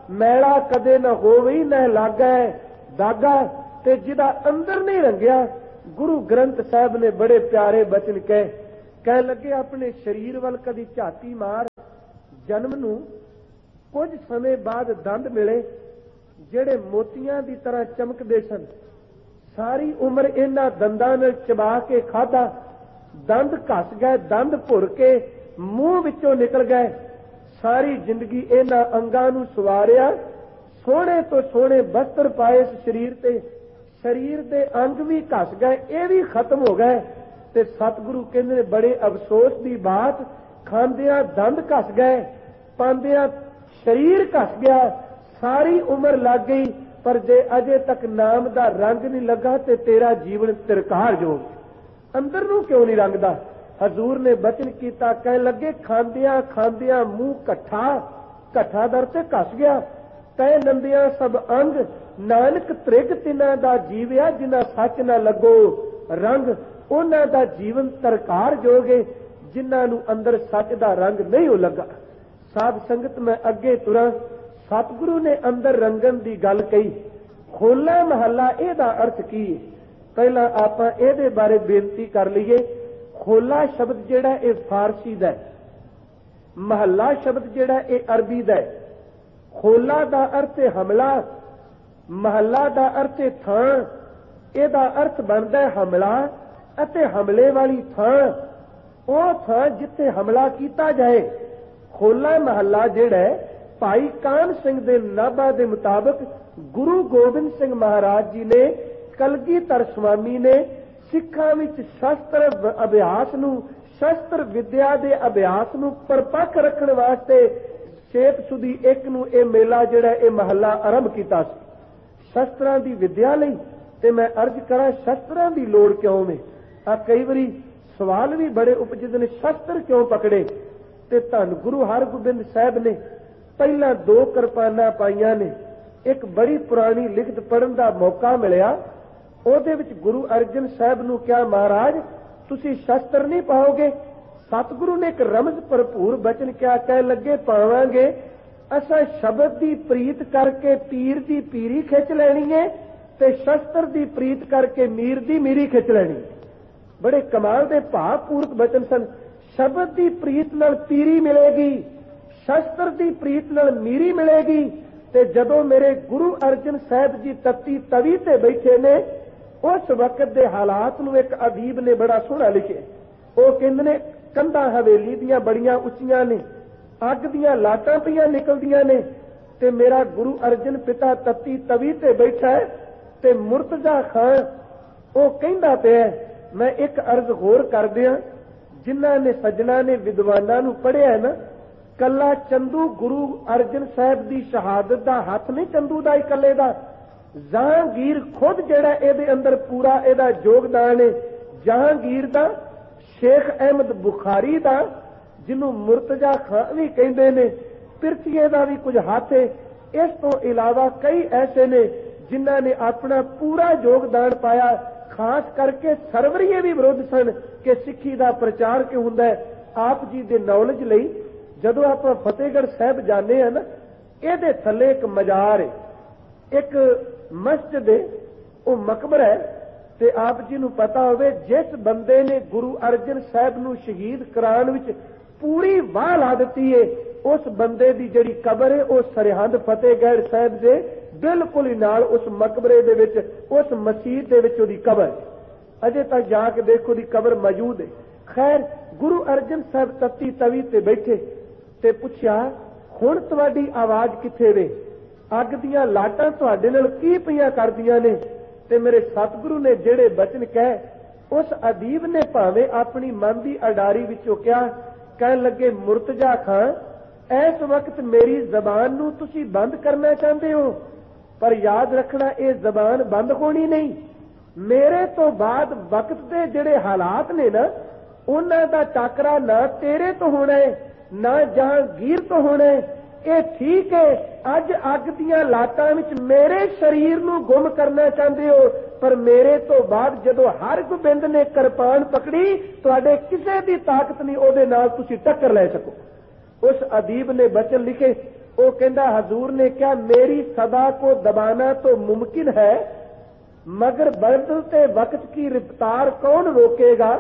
मैला कदे न होवे न लागै दागा, ते जिदा अंदर नहीं रंगिया। गुरु ग्रंथ साहब ने बड़े प्यारे बचन कह लगे, अपने शरीर वल कदी झाती मार, जन्म नूं कुछ समय बाद दंद मिले ਜਿਹੜੇ ਮੋਤੀਆਂ ਦੀ ਤਰ੍ਹਾਂ ਚਮਕਦੇ ਸਨ। ਸਾਰੀ ਉਮਰ ਇਹਨਾਂ ਦੰਦਾਂ ਨਾਲ ਚਬਾ ਕੇ ਖਾਧਾ, ਦੰਦ ਘਸ ਗਏ, ਦੰਦ ਭੁਰ ਕੇ ਮੂੰਹ ਵਿੱਚੋਂ ਨਿਕਲ ਗਏ। ਸਾਰੀ ਜ਼ਿੰਦਗੀ ਇਹਨਾਂ ਅੰਗਾਂ ਨੂੰ ਸਵਾਰਿਆ, ਸੋਹਣੇ ਤੋਂ ਸੋਹਣੇ ਬਸਤਰ ਪਾਏ ਇਸ ਸਰੀਰ ਤੇ, ਸਰੀਰ ਦੇ ਅੰਗ ਵੀ ਘਸ ਗਏ, ਇਹ ਵੀ ਖਤਮ ਹੋ ਗਏ। ਤੇ ਸਤਿਗੁਰੂ ਕਹਿੰਦੇ ਨੇ ਬੜੇ ਅਫਸੋਸ ਦੀ ਬਾਤ, ਖਾਂਦਿਆਂ ਦੰਦ ਘਸ ਗਏ, ਪਾਉਂਦਿਆਂ ਸਰੀਰ ਘਸ ਗਿਆ, ਸਾਰੀ ਉਮਰ ਲੱਗ ਗਈ, ਪਰ ਜੇ ਅਜੇ ਤੱਕ ਨਾਮ ਦਾ ਰੰਗ ਨਹੀਂ ਲੱਗਾ ਤੇ ਤੇਰਾ ਜੀਵਨ ਤਿਰਕਾਰ ਜੋ ਅੰਦਰ ਨੂੰ ਕਿਉਂ ਨਹੀਂ ਰੰਗਦਾ। ਹਜ਼ੂਰ ਨੇ ਬਚਨ ਕੀਤਾ, ਕਹਿਣ ਲੱਗੇ, ਖਾਂਦਿਆਂ ਖਾਂਦਿਆਂ ਮੂੰਹ ਘੱਠਾ ਦਰ ਤੇ ਘਸ ਗਿਆ, ਤੈ ਨੰਦਿਆਂ ਸਭ ਅੰਗ, ਨਾਨਕ ਤ੍ਰਿਗ ਤਿਨਾਂ ਦਾ ਜੀਵਿਆ, ਜਿਨ੍ਹਾਂ ਸੱਚ ਨਾ ਲੱਗੋ ਰੰਗ, ਉਹਨਾਂ ਦਾ ਜੀਵਨ ਤਰਕਾਰ ਜੋਗੇ, ਜਿਨ੍ਹਾਂ ਨੂੰ ਅੰਦਰ ਸੱਚ ਦਾ ਰੰਗ ਨਹੀਂ ਲੱਗਾ। ਸਾਧ ਸੰਗਤ ਮੈਂ ਅੱਗੇ ਤੁਰਾਂ, ਸਤਿਗੁਰੂ ਨੇ ਅੰਦਰ ਰੰਗਣ ਦੀ ਗੱਲ ਕਹੀ। ਹੋਲਾ ਮਹੱਲਾ ਇਹਦਾ ਅਰਥ ਕੀ ਹੈ? ਪਹਿਲਾਂ ਆਪਾਂ ਇਹਦੇ ਬਾਰੇ ਬੇਨਤੀ ਕਰ ਲਈਏ। ਹੋਲਾ ਸ਼ਬਦ ਜਿਹੜਾ ਇਹ ਫਾਰਸੀ ਦਾ, ਮਹੱਲਾ ਸ਼ਬਦ ਜਿਹੜਾ ਇਹ ਅਰਬੀ ਦਾ। ਹੋਲਾ ਦਾ ਅਰਥ ਹੈ ਹਮਲਾ, ਮਹੱਲਾ ਦਾ ਅਰਥ ਹੈ ਥਾਂ। ਇਹਦਾ ਅਰਥ ਬਣਦਾ ਹੈ ਹਮਲਾ ਅਤੇ ਹਮਲੇ ਵਾਲੀ ਥਾਂ, ਉਹ ਥਾਂ ਜਿੱਥੇ ਹਮਲਾ ਕੀਤਾ ਜਾਏ। ਹੋਲਾ ਮਹੱਲਾ ਜਿਹੜਾ ਭਾਈ ਕਾਨ ਸਿੰਘ ਦੇ ਨਾਭਾ ਦੇ ਮੁਤਾਬਕ ਗੁਰੂ ਗੋਬਿੰਦ ਸਿੰਘ ਮਹਾਰਾਜ ਜੀ ਨੇ, ਕਲਗੀਧਰ ਸਵਾਮੀ ਨੇ ਸਿੱਖਾਂ ਵਿੱਚ ਸ਼ਸਤਰ ਅਭਿਆਸ ਨੂੰ, ਸ਼ਸਤਰ ਵਿਦਿਆ ਦੇ ਅਭਿਆਸ ਨੂੰ ਪਰਪੱਕ ਰੱਖਣ ਵਾਸਤੇ ਚੇਤ ਸੁਦੀ 1 ਨੂੰ ਇਹ ਮੇਲਾ ਜਿਹੜਾ ਇਹ ਮਹੱਲਾ ਆਰੰਭ ਕੀਤਾ ਸੀ ਸ਼ਸਤਰਾਂ ਦੀ ਵਿਦਿਆ ਲਈ। ਤੇ ਮੈਂ ਅਰਜ਼ ਕਰਾਂ, ਸ਼ਸਤਰਾਂ ਦੀ ਲੋੜ ਕਿਉਂ ਨੇ? ਆ ਕਈ ਵਾਰੀ ਸਵਾਲ ਵੀ ਬੜੇ ਉਪਜਦੇ ਨੇ, ਸ਼ਸਤਰ ਕਿਉਂ ਪਕੜੇ? ਤੇ ਧੰਨ ਗੁਰੂ ਹਰਗੋਬਿੰਦ ਸਾਹਿਬ ਨੇ ਪਹਿਲਾਂ 2 ਕਿਰਪਾਨਾਂ ਪਾਈਆਂ ਨੇ। ਇੱਕ ਬੜੀ ਪੁਰਾਣੀ ਲਿਖਤ ਪੜ੍ਹਨ ਦਾ ਮੌਕਾ ਮਿਲਿਆ, ਉਹਦੇ ਵਿੱਚ ਗੁਰੂ ਅਰਜਨ ਸਾਹਿਬ ਨੂੰ ਕਿਹਾ, ਮਹਾਰਾਜ ਤੁਸੀਂ ਸ਼ਸਤਰ ਨਹੀਂ ਪਾਓਗੇ? ਸਤਿਗੁਰੂ ਨੇ ਇੱਕ ਰਮਜ਼ ਭਰਪੂਰ ਬਚਨ ਕਿਹਾ, ਕਹਿ ਲੱਗੇ, ਪਾਵਾਂਗੇ। ਅਸਾਂ ਸ਼ਬਦ ਦੀ ਪ੍ਰੀਤ ਕਰਕੇ ਪੀਰ ਦੀ ਪੀਰੀ ਖਿੱਚ ਲੈਣੀ ਹੈ, ਤੇ ਸ਼ਸਤਰ ਦੀ ਪ੍ਰੀਤ ਕਰਕੇ ਮੀਰ ਦੀ ਮੀਰੀ ਖਿੱਚ ਲੈਣੀ। ਬੜੇ ਕਮਾਲ ਦੇ ਭਾਵਪੂਰਕ ਬਚਨ ਸਨ। ਸ਼ਬਦ ਦੀ ਪ੍ਰੀਤ ਨਾਲ ਪੀਰੀ ਮਿਲੇਗੀ, ਸ਼ਸਤਰ ਦੀ ਪ੍ਰੀਤ ਨਾਲ ਮੀਰੀ ਮਿਲੇਗੀ। ਤੇ ਜਦੋਂ ਮੇਰੇ ਗੁਰੂ ਅਰਜਨ ਸਾਹਿਬ ਜੀ ਤੱਤੀ ਤਵੀ ਤੇ ਬੈਠੇ ਨੇ, ਉਸ ਵਕਤ ਦੇ ਹਾਲਾਤ ਨੂੰ ਇੱਕ ਅਦੀਬ ਨੇ ਬੜਾ ਸੋਹਣਾ ਲਿਖਿਆ। ਉਹ ਕਹਿੰਦੇ ਨੇ, ਕੰਧਾਂ ਹਵੇਲੀ ਦੀਆਂ ਬੜੀਆਂ ਉੱਚੀਆਂ ਨੇ, ਅੱਗ ਦੀਆਂ ਲਾਟਾਂ ਪਈਆਂ ਨਿਕਲਦੀਆਂ ਨੇ, ਤੇ ਮੇਰਾ ਗੁਰੂ ਅਰਜਨ ਪਿਤਾ ਤੱਤੀ ਤਵੀ ਤੇ ਬੈਠਾ ਹੈ, ਤੇ ਮੁਰਤਜ਼ਾ ਖਾਨ ਉਹ ਕਹਿੰਦਾ ਪਿਆ। ਮੈਂ ਇੱਕ ਅਰਜ਼ ਹੋਰ ਕਰ ਦਿਆਂ, ਜਿਨ੍ਹਾਂ ਨੇ ਸੱਜਣਾ ਨੇ ਵਿਦਵਾਨਾਂ ਨੂੰ ਪੜ੍ਹਿਆ ਨਾ, ਕੱਲਾ ਚੰਦੂ ਗੁਰੂ ਅਰਜਨ ਸਾਹਿਬ ਦੀ ਸ਼ਹਾਦਤ ਦਾ ਹੱਥ ਨਹੀਂ ਚੰਦੂ ਦਾ ਇਕੱਲੇ ਦਾ, ਜਹਾਂਗੀਰ ਖੁਦ ਜਿਹੜਾ ਇਹਦੇ ਅੰਦਰ ਪੂਰਾ ਇਹਦਾ ਯੋਗਦਾਨ ਹੈ। ਜਹਾਂਗੀਰ ਦਾ, ਸ਼ੇਖ ਅਹਿਮਦ ਬੁਖਾਰੀ ਦਾ, ਜਿਹਨੂੰ ਮੁਰਤਜ਼ਾ ਖਾਨ ਵੀ ਕਹਿੰਦੇ ਨੇ, ਪਿਰਥੀਏ ਦਾ ਵੀ ਕੁਝ ਹੱਥ ਹੈ। ਇਸ ਤੋਂ ਇਲਾਵਾ ਕਈ ਐਸੇ ਨੇ ਜਿਨ੍ਹਾਂ ਨੇ ਆਪਣਾ ਪੂਰਾ ਯੋਗਦਾਨ ਪਾਇਆ। ਖਾਸ ਕਰਕੇ ਸਰਵਰੀਏ ਵੀ ਵਿਰੁੱਧ ਸਨ ਕਿ ਸਿੱਖੀ ਦਾ ਪ੍ਰਚਾਰ ਕਿਉਂ ਹੁੰਦਾ ਹੈ। ਆਪ ਜੀ ਦੇ ਨੌਲੇਜ ਲਈ ਜਦੋਂ ਆਪਾਂ ਫਤਿਹਗੜ੍ਹ ਸਾਹਿਬ ਜਾਂਦੇ ਹਾਂ ਨਾ, ਇਹਦੇ ਥੱਲੇ ਇੱਕ ਮਜ਼ਾਰ ਹੈ, ਇੱਕ ਮਸਜਿਦ ਹੈ, ਉਹ ਮਕਬਰਾ ਹੈ। ਤੇ ਆਪ ਜੀ ਨੂੰ ਪਤਾ ਹੋਵੇ, ਜਿਸ ਬੰਦੇ ਨੇ ਗੁਰੂ ਅਰਜਨ ਸਾਹਿਬ ਨੂੰ ਸ਼ਹੀਦ ਕਰਾਉਣ ਵਿੱਚ ਪੂਰੀ ਵਾਹ ਲਾ ਦਿੱਤੀ ਹੈ, ਉਸ ਬੰਦੇ ਦੀ ਜਿਹੜੀ ਕਬਰ ਹੈ ਉਹ ਸਰਹੰਦ ਫਤਿਹਗੜ੍ਹ ਸਾਹਿਬ ਦੇ ਬਿਲਕੁਲ ਹੀ ਨਾਲ ਉਸ ਮਕਬਰੇ ਦੇ ਵਿੱਚ, ਉਸ ਮਸਜਿਦ ਦੇ ਵਿੱਚ ਉਹਦੀ ਕਬਰ ਅਜੇ ਤੱਕ ਜਾ ਕੇ ਦੇਖੋ, ਦੀ ਕਬਰ ਮੌਜੂਦ ਹੈ। ਖੈਰ, ਗੁਰੂ ਅਰਜਨ ਸਾਹਿਬ ਤੱਤੀ ਤਵੀ ਤੇ ਬੈਠੇ ਤੇ ਪੁੱਛਿਆ, ਹੁਣ ਤੁਹਾਡੀ ਆਵਾਜ਼ ਕਿੱਥੇ ਵੇ? ਅੱਗ ਦੀਆਂ ਲਾਟਾਂ ਤੁਹਾਡੇ ਨਾਲ ਕੀ ਪਈਆਂ ਕਰਦੀਆਂ ਨੇ? ਤੇ ਮੇਰੇ ਸਤਿਗੁਰੂ ਨੇ ਜਿਹੜੇ ਬਚਨ ਕਹੇ, ਉਸ ਅਦੀਬ ਨੇ ਭਾਵੇਂ ਆਪਣੀ ਮਨ ਦੀ ਅਡਾਰੀ ਵਿੱਚੋਂ ਕਿਹਾ, ਕਹਿਣ ਲੱਗੇ, ਮੁਰਤਜ਼ਾ ਖਾਨ, ਇਸ ਵਕਤ ਮੇਰੀ ਜ਼ਬਾਨ ਨੂੰ ਤੁਸੀਂ ਬੰਦ ਕਰਨਾ ਚਾਹੁੰਦੇ ਹੋ, ਪਰ ਯਾਦ ਰੱਖਣਾ ਇਹ ਜ਼ਬਾਨ ਬੰਦ ਹੋਣੀ ਨਹੀਂ। ਮੇਰੇ ਤੋਂ ਬਾਅਦ ਵਕਤ ਦੇ ਜਿਹੜੇ ਹਾਲਾਤ ਨੇ ਨਾ, ਉਹਨਾਂ ਦਾ ਟਾਕਰਾ ਨਾ ਤੇਰੇ ਤੋਂ ਹੋਣਾ ਹੈ, ਨਾ ਜਹਾਂਗੀਰ ਤੋਂ ਹੋਣਾ ਹੈ। ਇਹ ਠੀਕ ਹੈ, ਅੱਜ ਅੱਗ ਦੀਆਂ ਲਾਟਾਂ ਵਿੱਚ ਮੇਰੇ ਸਰੀਰ ਨੂੰ ਗੁੰਮ ਕਰਨਾ ਚਾਹੁੰਦੇ ਹੋ, ਪਰ ਮੇਰੇ ਤੋਂ ਬਾਅਦ ਜਦੋਂ ਹਰਗੋਬਿੰਦ ਨੇ ਕਿਰਪਾਨ ਪਕੜੀ, ਤੁਹਾਡੇ ਕਿਸੇ ਦੀ ਤਾਕਤ ਨਹੀਂ ਉਹਦੇ ਨਾਲ ਤੁਸੀਂ ਟੱਕਰ ਲੈ ਸਕੋ। ਉਸ ਅਦੀਬ ਨੇ ਬਚਨ ਲਿਖੇ, वो कहता हजूर ने क्या मेरी सदा को दबाना तो मुमकिन है, मगर बदलते वक्त की रफ्तार कौन रोकेगा।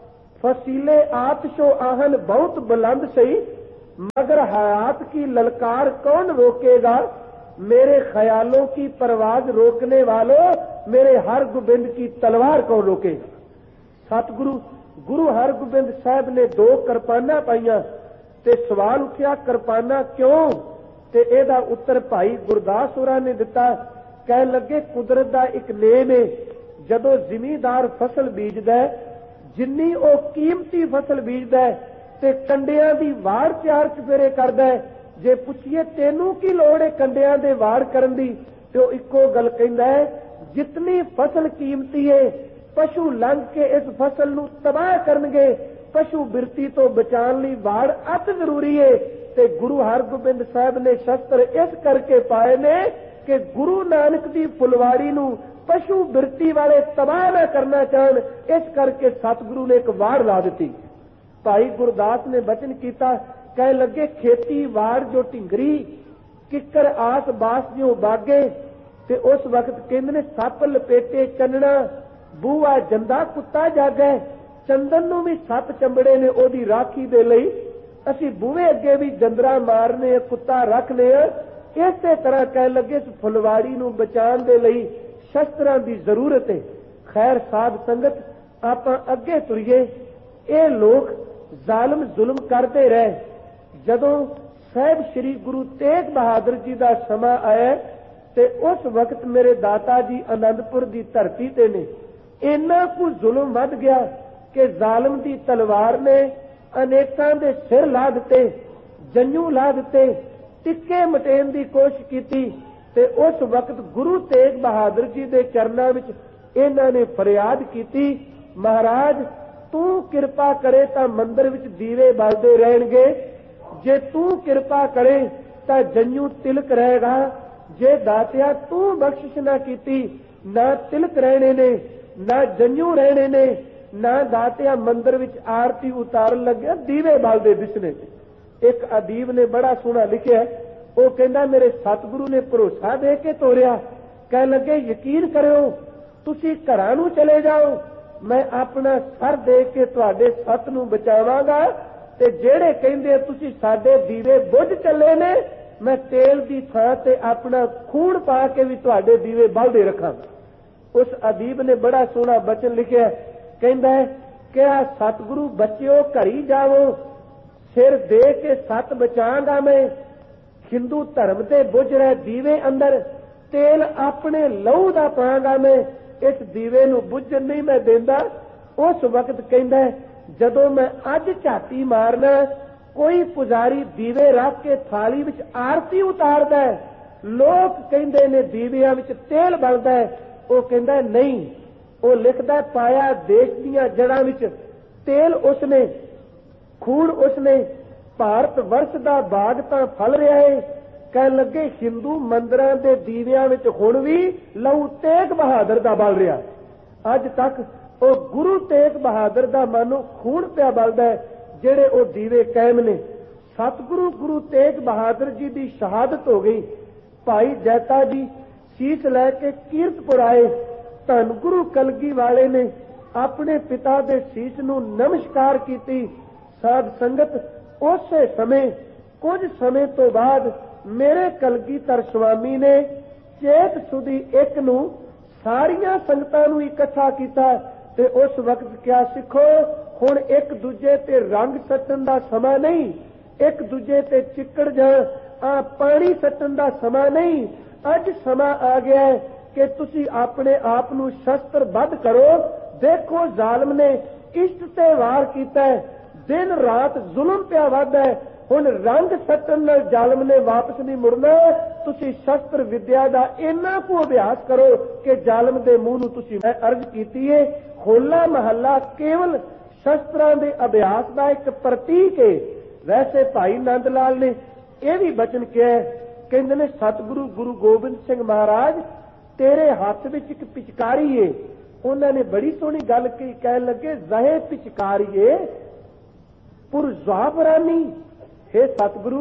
फसीले आतशो आहन बहुत बुलंद सही, मगर हयात की ललकार कौन रोकेगा। मेरे ख्यालों की परवाज रोकने वालों, मेरे हर गोबिंद की तलवार कौन रोकेगा। सतगुरु गुरु हरगोबिंद साहब ने 2 किरपाना पाइया ते सवाल उठिया किरपाना क्यों, ते एदा उत्तर भाई गुरदास होरां ने दिता। कह लगे कुदरत दा एक नेम है, जदों जिमीदार फसल बीजदा है, जिन्नी ओ कीमती फसल बीजदा है ते कंडियां दी वाड़ 4 चफेरे करदा है, जे पुछिए तेनू की लोड़ है कंडियां दे वाड़ करन दी, ते ओ इक्को गल कहंदा है जितनी फसल कीमती है पशु लंघ के इस फसल नूं तबाह करनगे, पशु बिरती तो बचाने लई वाड़ अत जरूरी है। ते गुरु हरगोबिंद साहब ने शस्त्र इस करके पाए ने कि गुरु नानक दी फुलवाड़ी नूं पशु बिरती वाले तबाह न करना चाहन, इस करके सतगुरु ने एक वाड़ ला दी। भाई गुरदास ने बचन किया, कह लगे खेती वाड़ जो ढिंगरी, किकर आस बास जो बागे, ते उस वक्त कहंदे ने सप लपेटे चन्ना, बूआ जंदा कुत्ता जागे। चंदन नूं भी सप चंबड़े ने ओदी राखी दे लई, असीं बूहे अगे भी जंदरा मारने कुत्ता रखने। इसे तरह कह लगे इस फुलवाड़ी नूं बचाने दे लई शस्त्रां दी जरूरत है। खैर साध संगत आपां अगे तुरीए। ये लोग जालम जुल्म करते रहे, जदों साहिब श्री गुरु तेग बहादुर जी का समा आया ते उस वक्त मेरे दाता जी आनंदपुर की धरती ते ने इन्ना कु जुल्म वध गया कि जालम की तलवार ने अनेकां दे सिर ला दिते, जंजू ला दिते, टिक्के मटेन की कोशिश की। ते उस वक्त गुरु तेग बहादुर जी के चरणों में इन्हां ने फरियाद की, महाराज तू किरपा करे तो मंदिर विच दीवे बलदे रहणगे, जे तू किरपा करे तो जंजू तिलक रहेगा, जे दातिया तू बख्शिश ना की ना तिलक रहने ने ना जंजू रहने ने, ना दातिया मंदिर विच आरती उतार लगे दीवे बलदे दिसने। एक अदीब ने बड़ा सोहना लिखिया, वो कहंदा मेरे सतगुरु ने भरोसा दे के तोरिया, कह लगे यकीन करो तुसी घरां नूं चले जाओ, मैं अपना सर दे के तुहाडे सत नूं बचावांगा, ते जेड़े कहंदे तुसी साडे दीवे बुझ चले ने, मैं तेल की थां ते अपना खून पा के भी तुहाडे दीवे बलदे रखांगा। उस अदीब ने बड़ा सोहना बचन लिखिया, कहंदा है कि सतगुरु बच्चिओ घरी जाओ, सिर दे के सत बचांगा मैं, हिंदू धर्म ते बुझ रहे दीवे अंदर तेल अपने लहू दा पांगा मैं, इस दीवे नूं बुझण नहीं मैं देंदा। उस वक्त कहंदा है जदों मैं अज झाती मारना, कोई पुजारी दीवे रख के थाली विच आरती उतारदा है, लोग कहंदे ने दीवियां विच तेल बलदा है, वो कहंदा नहीं, वो लिखदा पाया देश दीयां जड़ां विच तेल उसने, खून उसने, भारत वर्ष दा बाग तां फल रहा है। कह लगे हिंदू मंदिरां दे दीवियां विच हुण भी लहू तेग बहादुर दा बल रहा। अज तक वो गुरु तेग बहादुर दा मानो खून पिया बलदा है, जेड़े वो दीवे कायम ने। सतगुरु गुरु तेग बहादुर जी की शहादत हो गई। भाई जैता जी शीश लैके कीरतपुर आए, धन गुरु कलगी वाले ने अपने पिता के शीश नूं नमस्कार की। साध संगत उस समय कुछ समय तो बाद मेरे कलगीधर स्वामी ने चेत सुधी एक नूं सारियां संगतां नूं इकट्ठा किया ते उस वक्त क्या सिखो, हुण एक दूजे ते रंग सट्टण दा समा नहीं, एक दूजे ते चिक्कड़ जां पानी सट्टण दा समा नहीं। अज समा आ गया है कि तुसी अपने आप नूं शस्त्रबद्ध करो। देखो जालम ने इष्ट ते वार कीता है, दिन रात जुल्म पिया वधदा है, हुण रंग सट्टण नाल जालम ने वापस नहीं मुड़ना। तुसी शस्त्र विद्या का इन्ना को अभ्यास करो कि जालम के मूँह नूं तुसी मैं अर्ज कीती है, होला महला केवल शस्त्रां दे अभ्यास का एक प्रतीक है। वैसे भाई नंद लाल ने यह भी बचन किया, कहंदे ने सतगुरु गुरु गोबिंद सिंह महाराज तेरे हाथ विच एक पिचकारी है। उन्होंने बड़ी सोहनी गल कही, कह लगे जहे पिचकारीए पुरजाबरानी, हे सतगुरु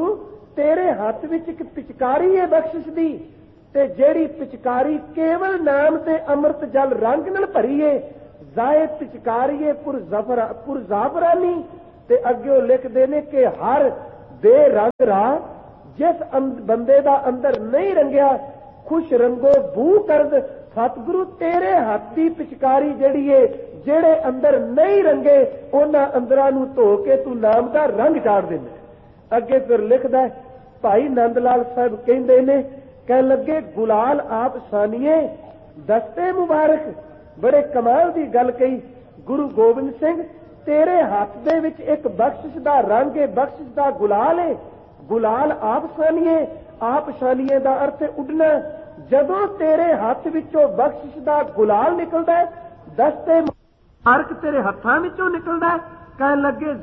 तेरे हथ विच एक पिचकारी है बख्शिश दी, ते जेड़ी पिचकारी केवल नाम ते अमृत जल रंग नाल भरी है, जाए पिचकारी है पुर जाफरानी। ते अगे लिखते ने कि हर बेरंग राह जिस बंदे दा अंदर नहीं रंगिया, खुश रंगो बू करद। सतगुरु तेरे हाथ की पिचकारी जिहड़ी है, जेड़े अंदर नहीं रंगे उन्हां अंदरां नूं धो के तू नाम दा रंग चाड़ देना। अगे फिर लिखदा भाई नंद लाल साहब कहंदे ने, कह लगे गुलाल आप सानिए दस्ते मुबारक। बड़े कमाल की गल कही। गुरु गोबिंद सिंह तेरे हाथ दे विच एक बख्शिश दा रंग है, बख्शिश दा गुलाल है। गुलाल आप सानिए दा अर्थ उडना। जदों तेरे हाथ विचों बख्शिश दा गुलाल निकलदा है, दस्ते मुबारक तेरे हत्थां विचों निकलदा है, कह लगे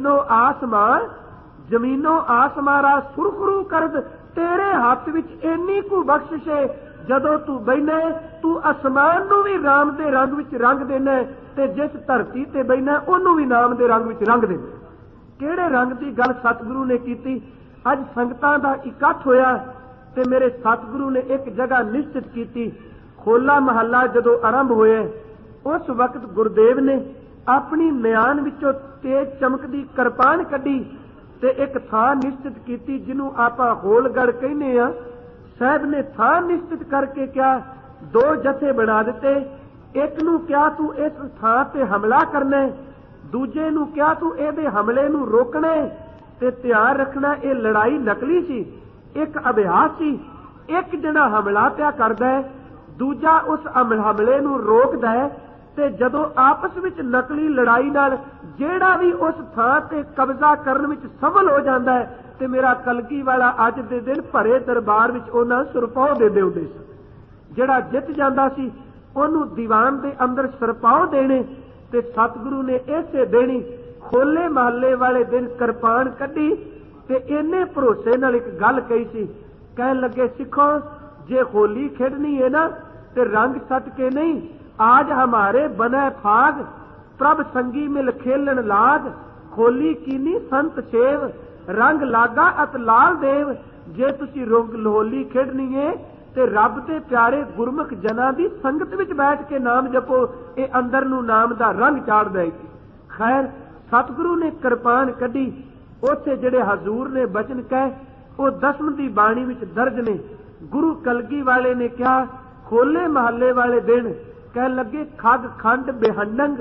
जमीनों आसमां सुरखरू करद। तेरे हाथ विच इन्नी कु बख्शिश है, जदों तू बैठना तू आसमान नूं भी राम दे रंग विच रंग देना, ते जिस धरती ते बैठना ओनूं भी नाम दे रंग विच रंग देना। किहड़े रंग की गल सतगुरु ने कीती। अज संगतां दा इकट्ठ होया ते मेरे सतगुरु ने एक जगह निश्चित की। खोला महला जदों आरंभ होया, उस वक्त गुरुदेव ने अपनी म्यान विचों तेज चमकदी किरपान कड्डी ते एक थां निश्चित की, जिन्हों आपां होलगढ़ कहने आ। साहब ने थां निश्चित करके क्या दो जथे बना दिते। एक नूं क्या तू इस थां ते हमला करना है, दूजे नूं क्या तू इहदे हमले नूं रोकना है। ते ध्यान रखना ये लड़ाई नकली सी, एक अभ्यास सी। एक जिहड़ा हमला पिया करदा है, दूजा उस हमले नूं रोकदा है। ते जदों आपस विच नकली लड़ाई नाल जेड़ा भी उस थां ते कब्जा करन विच सफल हो जाता है, ते मेरा कलगी वाला अज दे दिन भरे दरबार विच उन्हां सुरपाव देंदे हुंदे सी। जेड़ा जित जांदा सी ओनूं दीवान दे अंदर सुरपाव देने। ते सतगुरु ने इसे देनी खोले महल्ले वाले दिन किरपान कड्डी ते इन्ने भरोसे नाल एक गल कही सी। कहन लगे सिखो, जे होली खेडनी है ना ते रंग सट के नहीं, आज हमारे बने फाग प्रभ संगी मिल खेलन लाग। होली कीनी संत सेव रंग लागा अत लाल देव। जे तुसी होली खेडनी है ते रब ते प्यारे गुरमुख जना दी संगत विच बैठ के नाम जपो, ये अंदर नूं नाम दा रंग चाड़ देगी। खैर सतगुरु ने किरपान कड्डी। उत्थे जिहड़े हजूर ने बचन कहे वो 10वीं दी बाणी विच दर्ज ने। गुरु कलगी वाले ने कहा खोले महल्ले वाले दिन कह लगे खग खंड बेहंडंग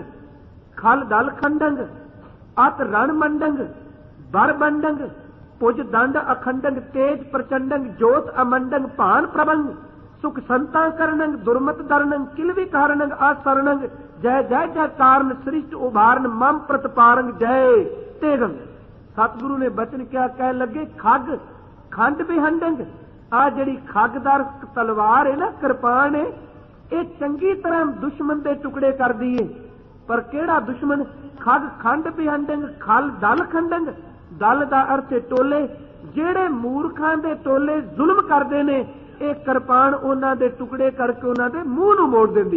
खल दल खंडंग अत रण मंडंग बर बंडंग पुज दंड अखंडंग तेज प्रचंडंग जोत अमंडंग भान प्रबंग सुख संता करणंग दुर्मत दरणंग किलवी कारणंग आसरणंग जय जय जय कारण सृष्ट उभारण मम प्रतपारंग जय तेगंग। सतगुरु ने बचन क्या कह लगे खग खंड बेहंडंग। आ जिहड़ी खगदार तलवार है ना, किरपान है, ये चंगी तरह दुश्मन के टुकड़े कर दी है। पर केड़ा दुश्मन? खग खंड बेहंडंग खल दल खंडंग। दल का अर्थ टोले। जेड़े मूर्खां दे टोले जुल्म करते ने, ये किरपान उन्हां दे टुकड़े करके उन्हां दे मूंह नूं मोड़ देंदी।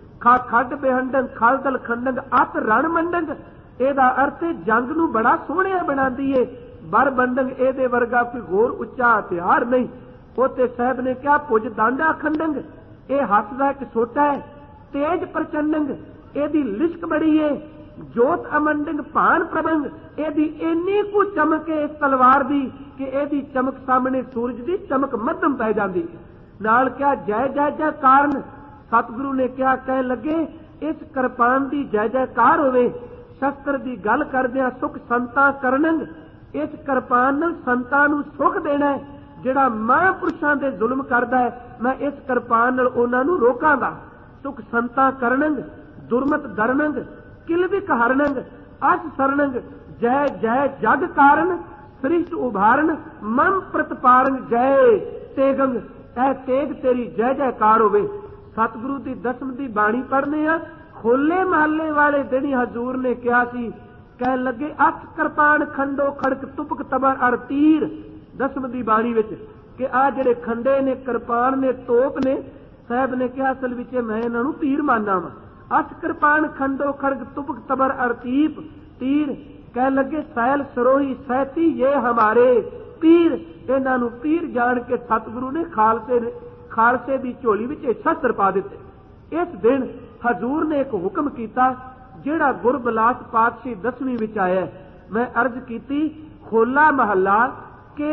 खड बेहंडंग खल दल खंडंग अत रण मंडंग। एदा अर्थ जंग नूं बड़ा सोहणिया बनाती है। बर बंडंग एदे वर्गा कोई होर उच्चा हथियार नहीं। उते साहब ने क्या पुज दांडा खंडंग, ये हथ का एक सोटा है। तेज प्रचंडंग, एदी लिश्क बड़ी है। जोत अमंडंग भान प्रबंग, एदी इन्नी कु चमक है इस तलवार दी कि एदी चमक सामने सूरज दी चमक मध्यम पै जाती है। नाल क्या जय जय जय कारण। सतगुरु ने क्या कह लगे इस किरपान दी जय जयकार होवे। शस्त्र दी गल करदियां सुख संता करणंग। इस किरपान नाल संतां नूं सुख देना है। जिहड़ा महापुरुषां दे जुल्म करदा है, मैं इस किरपान नाल उन्हां नूं रोकांगा। सुख संता करणंग दुर्मत दरणंग किलविक हरणंग अस शरणंग जय जय जग कारण सृष्ट उभारण मम प्रतपारंग जय तेगंग। ऐ तेग तेरी जय जयकार होवे। सतगुरु दी 10वीं दी बाणी पढ़ने आ। खोले महल्ले वाले दिन हजूर ने कहा सी, कह लगे अख किरपान खंडो खड़क तुपक तबर अर तीर। 10वीं दी बाणी विच कि आ जिहड़े खंडे ने किरपान ने तोप ने, साहब ने कहा असल विच मैं इन्हां नूं तीर मानना वा। अख किरपान खंडो खड़ग तुपक तबर अर तीप तीर। कह लगे सैल सरोही सहती ये हमारे पीर, इन्हां नूं पीर जान के सतगुरु ने खालसे की झोली विच शस्त्र पा दिते। इस दिन हजूर ने एक हुक्म किया जिहड़ा गुरबिलास पातशाही 10वीं विच आया। मैं अर्ज की, होला महला